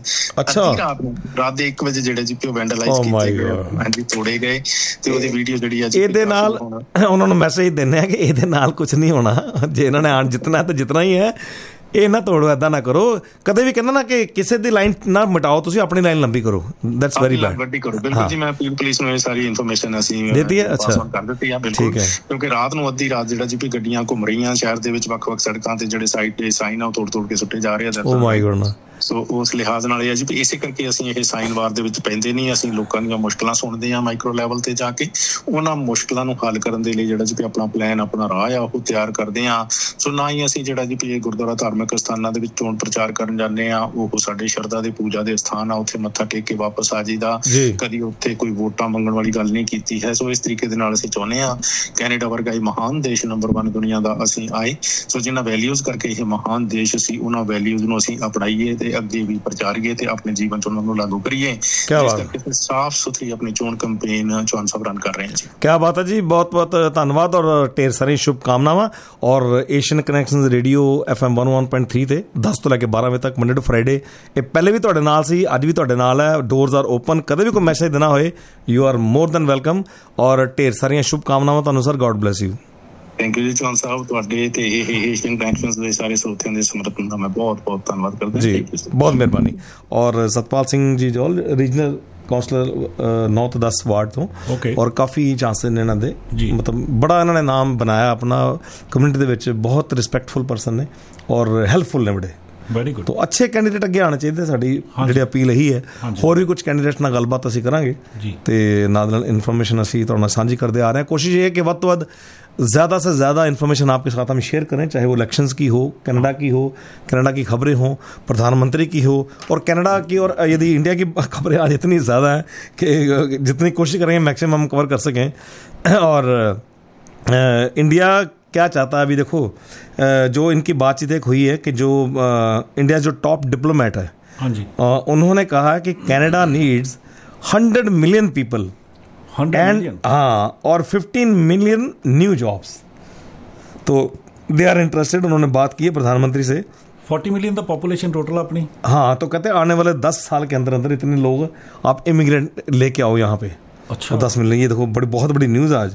S4: ਰਾਤ ਦੇ 1 ਵਜੇ ਜਿਹੜੇ ਜੀ ਉਹ ਵੈਂਡਲਾਈਜ਼ ਕੀਤੇ ਗਏ, ਹਾਂਜੀ ਤੋੜੇ ਗਏ, ਤੇ ਉਹਦੀ ਵੀਡੀਓ ਜਿਹੜੀ ਆ
S1: ਇਹਦੇ ਨਾਲ ਉਹਨਾਂ ਨੂੰ ਮੈਸੇਜ ਦਿੰਦੇ ਆ ਕਿ ਇਹਦੇ ਨਾਲ ਕੁਝ ਨਹੀਂ ਹੋਣਾ, ਜੇ ਇਹਨਾਂ ਨੇ ਜਿੱਤਣਾ ਤਾਂ ਜਿੱਤਣਾ ਹੀ ਹੈ, ਇਹ ਨਾ ਤੋੜੋ, ਏਦਾਂ ਨਾ ਕਰੋ। ਕਦੇ ਵੀ ਕਹਿੰਦਾ ਨਾ ਕਿ ਕਿਸੇ ਦੀ ਲਾਈਨ ਨਾ ਮਿਟਾਓ, ਤੁਸੀਂ ਆਪਣੀ ਲਾਈਨ ਲੰਬੀ ਕਰੋ। That's very bad.
S4: ਵੱਡੀ ਕਰੋ, ਬਿਲਕੁਲ ਜੀ। ਮੈਂ ਪੁਲਿਸ ਨੂੰ ਇਹ ਸਾਰੀ ਇਨਫੋਰਮੇਸ਼ਨ ਅਸੀਂ
S1: ਦਿੱਤੀ ਹੈ, ਅੱਛਾ
S4: ਕਰ ਦਿੱਤੀ ਆ, ਬਿਲਕੁਲ। ਕਿਉਂਕਿ ਰਾਤ ਨੂੰ ਅੱਧੀ ਰਾਤ ਜਿਹੜਾ ਜੀ ਵੀ ਗੱਡੀਆਂ ਘੁੰਮ ਰਹੀਆਂ ਸ਼ਹਿਰ ਦੇ ਵਿੱਚ, ਵੱਖ-ਵੱਖ ਸੜਕਾਂ ਤੇ ਜਿਹੜੇ ਸਾਈਡ ਤੇ ਸਾਈਨ ਆ ਉਹ ਤੋੜ ਕੇ ਸੁੱਟੇ ਜਾ ਰਹੇ ਆ।
S1: ਓ ਮਾਈ ਗॉड।
S4: ਸੋ ਉਸ ਲਿਹਾਜ਼ ਨਾਲ ਇਹ ਆ ਜੀ ਵੀ ਇਸੇ ਕਰਕੇ ਅਸੀਂ ਇਹ ਸਾਈਨ ਵਾਰ ਦੇ ਵਿੱਚ ਪੈਂਦੇ ਨਹੀਂ। ਅਸੀਂ ਲੋਕਾਂ ਦੀਆਂ ਮੁਸ਼ਕਲਾਂ ਸੁਣਦੇ ਹਾਂ ਮਾਈਕਰੋ ਲੈਵਲ ਤੇ ਜਾ ਕੇ, ਉਹਨਾਂ ਮੁਸ਼ਕਲਾਂ ਨੂੰ ਹੱਲ ਕਰਨ ਦੇ ਲਈ ਜਿਹੜਾ ਜੀ ਆਪਣਾ ਪਲਾਨ, ਆਪਣਾ ਰਾਹ ਆ ਉਹ ਤਿਆਰ ਕਰਦੇ ਹਾਂ। ਸੋ ਨਾ ਹੀ ਅਸੀਂ ਜਿਹੜਾ ਜੀ ਇਹ ਗੁਰਦੁਆਰਾ ਧਾਰਮਿਕ ਸਥਾਨਾਂ ਦੇ ਵਿੱਚ ਚੋਣ ਪ੍ਰਚਾਰ ਕਰਨ ਜਾਂਦੇ ਆ, ਉਹ ਸਾਡੇ ਸ਼ਰਧਾ ਦੇ ਪੂਜਾ ਦੇ ਸਥਾਨ ਆ, ਉੱਥੇ ਮੱਥਾ ਟੇਕ ਕੇ ਵਾਪਸ ਆ ਜਾਈਦਾ। ਕਦੀ ਉੱਥੇ ਕੋਈ ਵੋਟਾਂ ਮੰਗਣ ਵਾਲੀ ਗੱਲ ਨਹੀਂ ਕੀਤੀ ਹੈ। ਸੋ ਇਸ ਤਰੀਕੇ ਦੇ ਨਾਲ ਅਸੀਂ ਚਾਹੁੰਦੇ ਹਾਂ ਕੈਨੇਡਾ ਵਰਗਾ ਇਹ ਮਹਾਨ ਦੇਸ਼, ਨੰਬਰ 1 ਦੁਨੀਆ ਦਾ ਅਸੀਂ ਆਏ। ਸੋ ਜਿਹਨਾਂ ਵੈਲਿਊਜ਼ ਕਰਕੇ ਇਹ ਮਹਾਨ ਦੇਸ਼ ਸੀ, ਉਹਨਾਂ ਵੈਲਿਊਜ਼ ਨੂੰ ਅਸੀਂ ਅਪਣਾਈਏ ਤੇ ਅੱਗੇ ਵੀ ਪ੍ਰਚਾਰੀਏ ਤੇ ਆਪਣੇ ਜੀਵਨ ਚ ਉਹਨਾਂ ਨੂੰ ਲਾਗੂ ਕਰੀਏ। ਇਸ ਕਰਕੇ ਸਾਫ਼ ਸੁਥਰੀ ਆਪਣੀ ਚੋਣ ਕੈਂਪੇਨ ਚੋਣ ਸਾਹਿਬ ਰਨ ਕਰ ਰਹੇ ਹਾਂ ਜੀ।
S1: ਕਿਆ ਬਾਤ ਹੈ ਜੀ, ਬਹੁਤ ਬਹੁਤ ਧੰਨਵਾਦ ਔਰ ਢੇਰ ਸਾਰੀ ਸ਼ੁਭਕਾਮਨਾਵਾਂ। ਔਰ ਏਸ਼ੀਅਨ ਕਨੈਕਸ਼ਨਸ ਰੇਡੀਓ FM 101.3 ਤੇ 10 ਤੋਂ ਲੈ ਕੇ 12 ਵਜੇ ਤੱਕ, ਮੰਡੇ ਟੂ ਫਰਾਈਡੇ, ਇਹ ਪਹਿਲੇ ਵੀ ਤੁਹਾਡੇ ਨਾਲ ਸੀ, ਅੱਜ ਵੀ ਤੁਹਾਡੇ ਨਾਲ ਹੈ। ਡੋਰਸ ਆਰ ਓਪਨ, ਕਦੇ ਵੀ ਕੋਈ ਮੈਸੇਜ ਦੇਣਾ ਹੋਏ, you are more than welcome. ਔਰ ਢੇਰ ਸਾਰੀਆਂ ਸ਼ੁਭਕਾਮਨਾਵਾਂ ਤੁਹਾਨੂੰ sir. God bless you.
S4: Thank you ਜੀ ਚੌਹਾਨ ਸਾਹਿਬ, ਤੁਹਾਡੇ ਤੇ ਇਹ ਏਸ਼ੀਅਨ ਕਨੈਕਸ਼ਨਸ ਦੇ ਸਾਰੇ ਸਰੋਤਿਆਂ ਦੇ ਸਮਰਥਨ ਦਾ ਮੈਂ ਬਹੁਤ ਬਹੁਤ ਧੰਨਵਾਦ ਕਰਦਾ
S1: ਜੀ। ਬਹੁਤ ਮਿਹਰਬਾਨੀ। ਔਰ ਸਤਪਾਲ ਸਿੰਘ ਜੀ ਜੋਲ, ਰੀਜਨਲ ਕਾਉਂਸਲਰ 9 ਤੋਂ 10 ਵਾਰਡ ਤੋਂ, ਔਰ ਕਾਫੀ ਚਾਂਸਿਸ ਨੇ ਇਹਨਾਂ ਦੇ, ਮਤਲਬ ਬੜਾ ਇਹਨਾਂ ਨੇ ਨਾਮ ਬਣਾਇਆ ਆਪਣਾ ਕਮਿਊਨਿਟੀ ਦੇ ਵਿੱਚ। ਬਹੁਤ ਰਿਸਪੈਕਟਫੁਲ ਪਰਸਨ ਨੇ ਔਰ ਹੈਲਪਫੁਲ ਨੇ ਬੜੇ।
S2: Very good.
S1: ਤਾਂ ਅੱਛੇ ਕੈਂਡੀਡੇਟ ਅੱਗੇ ਆਉਣੇ ਚਾਹੀਦੇ। ਸਾਡੀ ਜਿਹੜੀ ਅਪੀਲ ਇਹੀ ਹੈ। ਹੋਰ ਵੀ ਕੁਝ ਕੈਂਡੀਡੇਟ ਨਾਲ ਗੱਲਬਾਤ ਅਸੀਂ ਕਰਾਂਗੇ ਤੇ ਨਾਲ ਇਨਫੋਰਮੇਸ਼ਨ ਅਸੀਂ ਤੁਹਾਡੇ ਨਾਲ ਸਾਂਝੀ ਕਰਦੇ आ रहे हैं। कोशिश ये है कि वक्त तो वक्त ज़्यादा से ज़्यादा इन्फॉर्मेशन आपके साथ हम शेयर करें, चाहे वो इलेक्शंस की हो, कनाडा की हो, कनाडा की खबरें हों, प्रधानमंत्री की हो, और कनाडा की, और यदि इंडिया की खबरें आज इतनी ज़्यादा हैं कि जितनी कोशिश करेंगे मैक्सिमम हम कवर कर सकें। और इंडिया क्या चाहता है, अभी देखो जो इनकी बातचीत एक हुई है कि जो इंडिया जो टॉप डिप्लोमेट है,
S2: हाँ जी,
S1: उन्होंने कहा है कि Canada needs 100 million people and और 15 मिलियन न्यू जॉब्स। तो दे आर इंटरेस्टेड। उन्होंने बात की है प्रधानमंत्री से।
S2: 40 मिलियन तो पॉपुलेशन टोटल अपनी।
S1: हाँ, तो कहते हैं आने वाले 10 साल के अंदर अंदर इतने लोग आप इमिग्रेंट लेके आओ यहाँ पे।
S2: अच्छा,
S1: 10 मिलियन, ये देखो बहुत बड़ी न्यूज़ आज।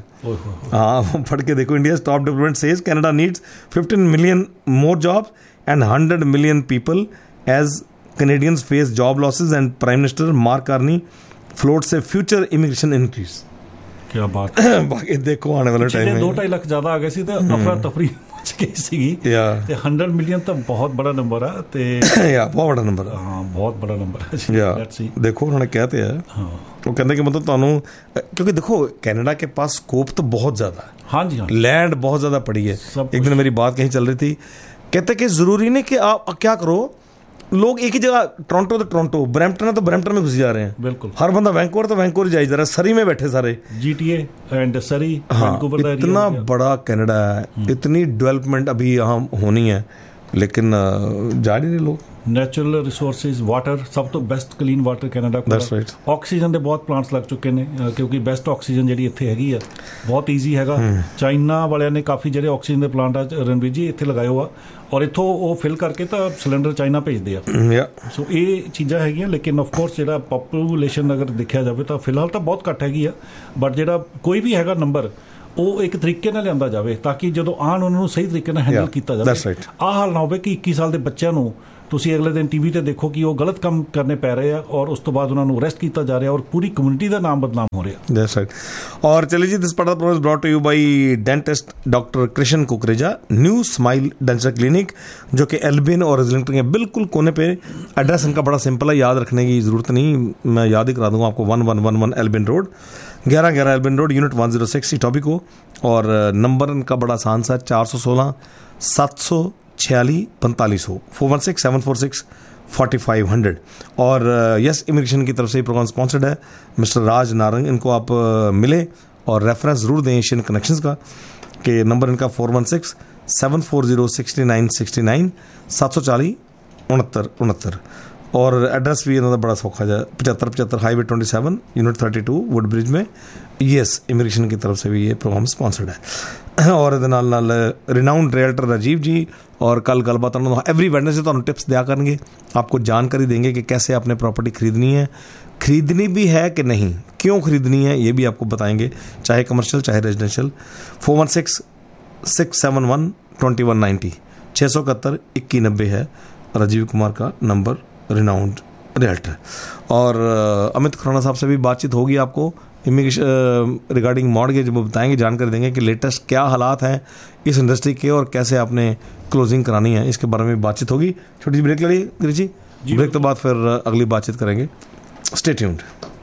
S1: हाँ, पढ़ के देखो। India top development says Canada needs 15 million more jobs and 100 million people as Canadians face job losses and prime minister mark Carney float से फ्यूचर इमिग्रेशन इंक्रीज।
S2: क्या बात।
S1: बाकी देखो आने वाले टाइम में
S2: 2-2.5 लाख ज़्यादा आ गए सी तो अफरा तफरी मच गई सी। 100 मिलियन तो बहुत बड़ा नंबर है ते
S1: बहुत बड़ा नंबर है।
S2: हाँ, बहुत बड़ा नंबर है।
S1: देखो उन्होंने कहते हैं, तो कहते कि मतलब ਤੁਹਾਨੂੰ, क्योंकि देखो कनाडा के पास स्कोप तो बहुत ज़्यादा है।
S2: हाँ जी, हाँ,
S1: लैंड बहुत ज़्यादा पड़ी है। एक दिन मेरी बात कहीं चल रही थी, कहते कि ज़रूरी नहीं कि आप क्या करो, लोग एक ही जगह, टोरंटो तो टोरंटो, ब्रैम्पटन है तो ब्रैम्पटन में घुस जा रहे हैं।
S2: बिल्कुल।
S1: हर बंदा वैंकूवर तो वैंकूवर जा रहा है, सरी में बैठे सारे,
S2: GTA एंड सरी।
S1: हाँ, इतना बड़ा कनाडा है, इतनी डेवलपमेंट अभी यहाँ होनी है, लेकिन जा नहीं रहे लोग।
S2: ਨੈਚੁਰਲ ਰਿਸੋਰਸਿਸ, ਵਾਟਰ, ਸਭ ਤੋਂ ਬੈਸਟ ਕਲੀਨ ਵਾਟਰ ਕੈਨੇਡਾ ਕੋਲ। ਆਕਸੀਜਨ ਦੇ ਬਹੁਤ ਪਲਾਂਟਸ ਲੱਗ ਚੁੱਕੇ ਨੇ, ਕਿਉਂਕਿ ਬੈਸਟ ਆਕਸੀਜਨ ਜਿਹੜੀ ਇੱਥੇ ਹੈਗੀ ਆ, ਬਹੁਤ ਈਜ਼ੀ ਹੈਗਾ। ਚਾਈਨਾ ਵਾਲਿਆਂ ਨੇ ਕਾਫੀ ਜਿਹੜੇ ਆਕਸੀਜਨ ਦੇ ਪਲਾਂਟ ਆ ਰਣਵੀਰ ਜੀ ਇੱਥੇ ਲਗਾਏ ਹੋ ਆ, ਔਰ ਇੱਥੋਂ ਉਹ ਫਿਲ ਕਰਕੇ ਤਾਂ ਸਿਲੰਡਰ ਚਾਈਨਾ ਭੇਜਦੇ ਆ। ਸੋ ਇਹ ਚੀਜ਼ਾਂ ਹੈਗੀਆਂ, ਲੇਕਿਨ ਆਫ ਕੋਰਸ ਜਿਹੜਾ ਪਾਪੂਲੇਸ਼ਨ ਅਗਰ ਦੇਖਿਆ ਜਾਵੇ ਤਾਂ ਫਿਲਹਾਲ ਤਾਂ ਬਹੁਤ ਘੱਟ ਹੈਗੀ ਆ, ਬਟ ਜਿਹੜਾ ਕੋਈ ਵੀ ਹੈਗਾ ਨੰਬਰ, ਉਹ ਇੱਕ ਤਰੀਕੇ ਨਾਲ ਲਿਆਂਦਾ ਜਾਵੇ ਤਾਂ ਕਿ ਜਦੋਂ ਆਉਣ ਉਹਨਾਂ ਨੂੰ ਸਹੀ ਤਰੀਕੇ ਨਾਲ ਹੈਂਡਲ ਕੀਤਾ ਜਾਵੇ। ਆਹ ਹਾਲ ਨਾ ਹੋਵੇ ਕਿ 21 ਸਾਲ ਦੇ ਬੱਚਿਆਂ ਨੂੰ ਤੁਸੀਂ ਅਗਲੇ ਦਿਨ TV ਤੇ ਦੇਖੋ ਕਿ ਉਹ ਗਲਤ ਕੰਮ ਕਰਨੇ ਪੈ ਰਹੇ ਆ, ਔਰ ਉਸ ਤੋਂ ਬਾਅਦ ਉਹਨਾਂ ਨੂੰ ਅਰੈਸਟ ਕੀਤਾ ਜਾ ਰਿਹਾ, ਔਰ ਪੂਰੀ ਕਮਿਊਨਿਟੀ ਦਾ ਨਾਮ ਬਦਨਾਮ ਹੋ ਰਿਹਾ।
S1: That's right. और चलिए जी, this part of the programme is brought to you bye dentist doctor Krishna Kukreja, new smile dental clinic, जो कि एल्बिन और इजलिंगटन के बिल्कुल कोने पे। एड्रेस इनका बड़ा सिंपल है, याद रखने की ज़रूरत नहीं, मैं याद ही करा दूंगा आपको। 1111 एल्बिन रोड, 1111 एल्बिन रोड, यूनिट 106 टॉपिको। और नंबर इनका बड़ा आसान सा, 416 746 4500, 416 746 4500। और यस इमिग्रेशन की तरफ से प्रोग्राम स्पॉन्सर्ड है। मिस्टर राज नारंग, इनको आप मिले और रेफरेंस ज़रूर दें एशियन कनेक्शंस का, कि नंबर इनका 416 74069699 740 69 और एड्रेस भी इन्हों बड़ा सौखा जा 75 हाईवे 27 यूनिट 32 वुड ब्रिज में ES इमिग्रेशन की तरफ से भी ये प्रोग्राम स्पॉन्सर्ड है। और रिनाउंड रियल्टर राजीव जी और कल गलबात एवरी वेडनेसडे तो टिप्स दिया करेंगे, आपको जानकारी देंगे कि कैसे आपने प्रॉपर्टी खरीदनी है, खरीदनी भी है कि नहीं, क्यों खरीदनी है ये भी आपको बताएंगे, चाहे कमर्शियल चाहे रेजिडेंशियल। 416-671-2190 671-2190 है राजीव कुमार का नंबर, रिनाउंड रियल्टर। और अमित खुराना साहब से भी बातचीत होगी आपको इमिग्रेशन रिगार्डिंग मॉर्गेज, वो बताएंगे, जानकारी देंगे कि लेटेस्ट क्या हालात हैं इस इंडस्ट्री के और कैसे आपने क्लोजिंग करानी है, इसके बारे में बातचीत होगी। छोटी सी ब्रेक ले लीजिए गिरीश जी, ब्रेक के बाद फिर अगली बातचीत करेंगे। Stay tuned.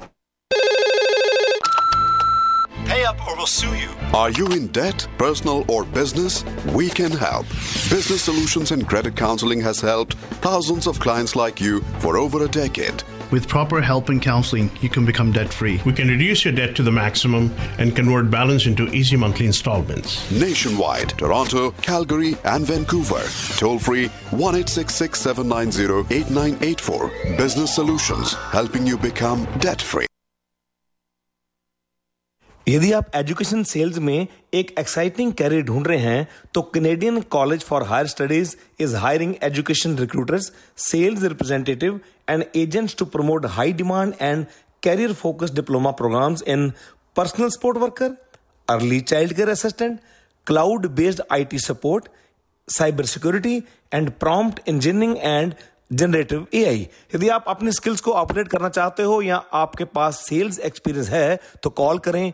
S5: Pay up or we'll sue you. Are you in debt, personal or business? We can help. Business Solutions and Credit Counseling has helped thousands of clients like you for over a decade.
S6: With proper help and counseling, you can become debt-free.
S7: We can reduce your debt to the maximum and convert balance into easy monthly installments.
S5: Nationwide, Toronto, Calgary and Vancouver. Toll free 1-866-790-8984. Business Solutions, helping you become debt-free.
S1: यदि आप education sales में एक exciting career ढूंढ रहे हैं तो Canadian college for higher studies is hiring education recruiters, sales representative and agents to promote high demand and career focused diploma programmes in personal support worker, early child care assistant, cloud based IT support, cyber security and prompt engineering and generative AI। यदि आप अपनी skills को upgrade करना चाहते हो या आपके पास sales experience है तो कॉल करें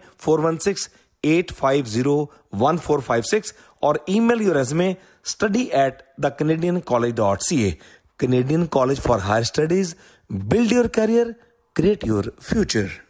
S1: 416-850-1456 और email your resume study@thecanadiancollege.ca। Canadian College for Higher Studies, build your career, create your future।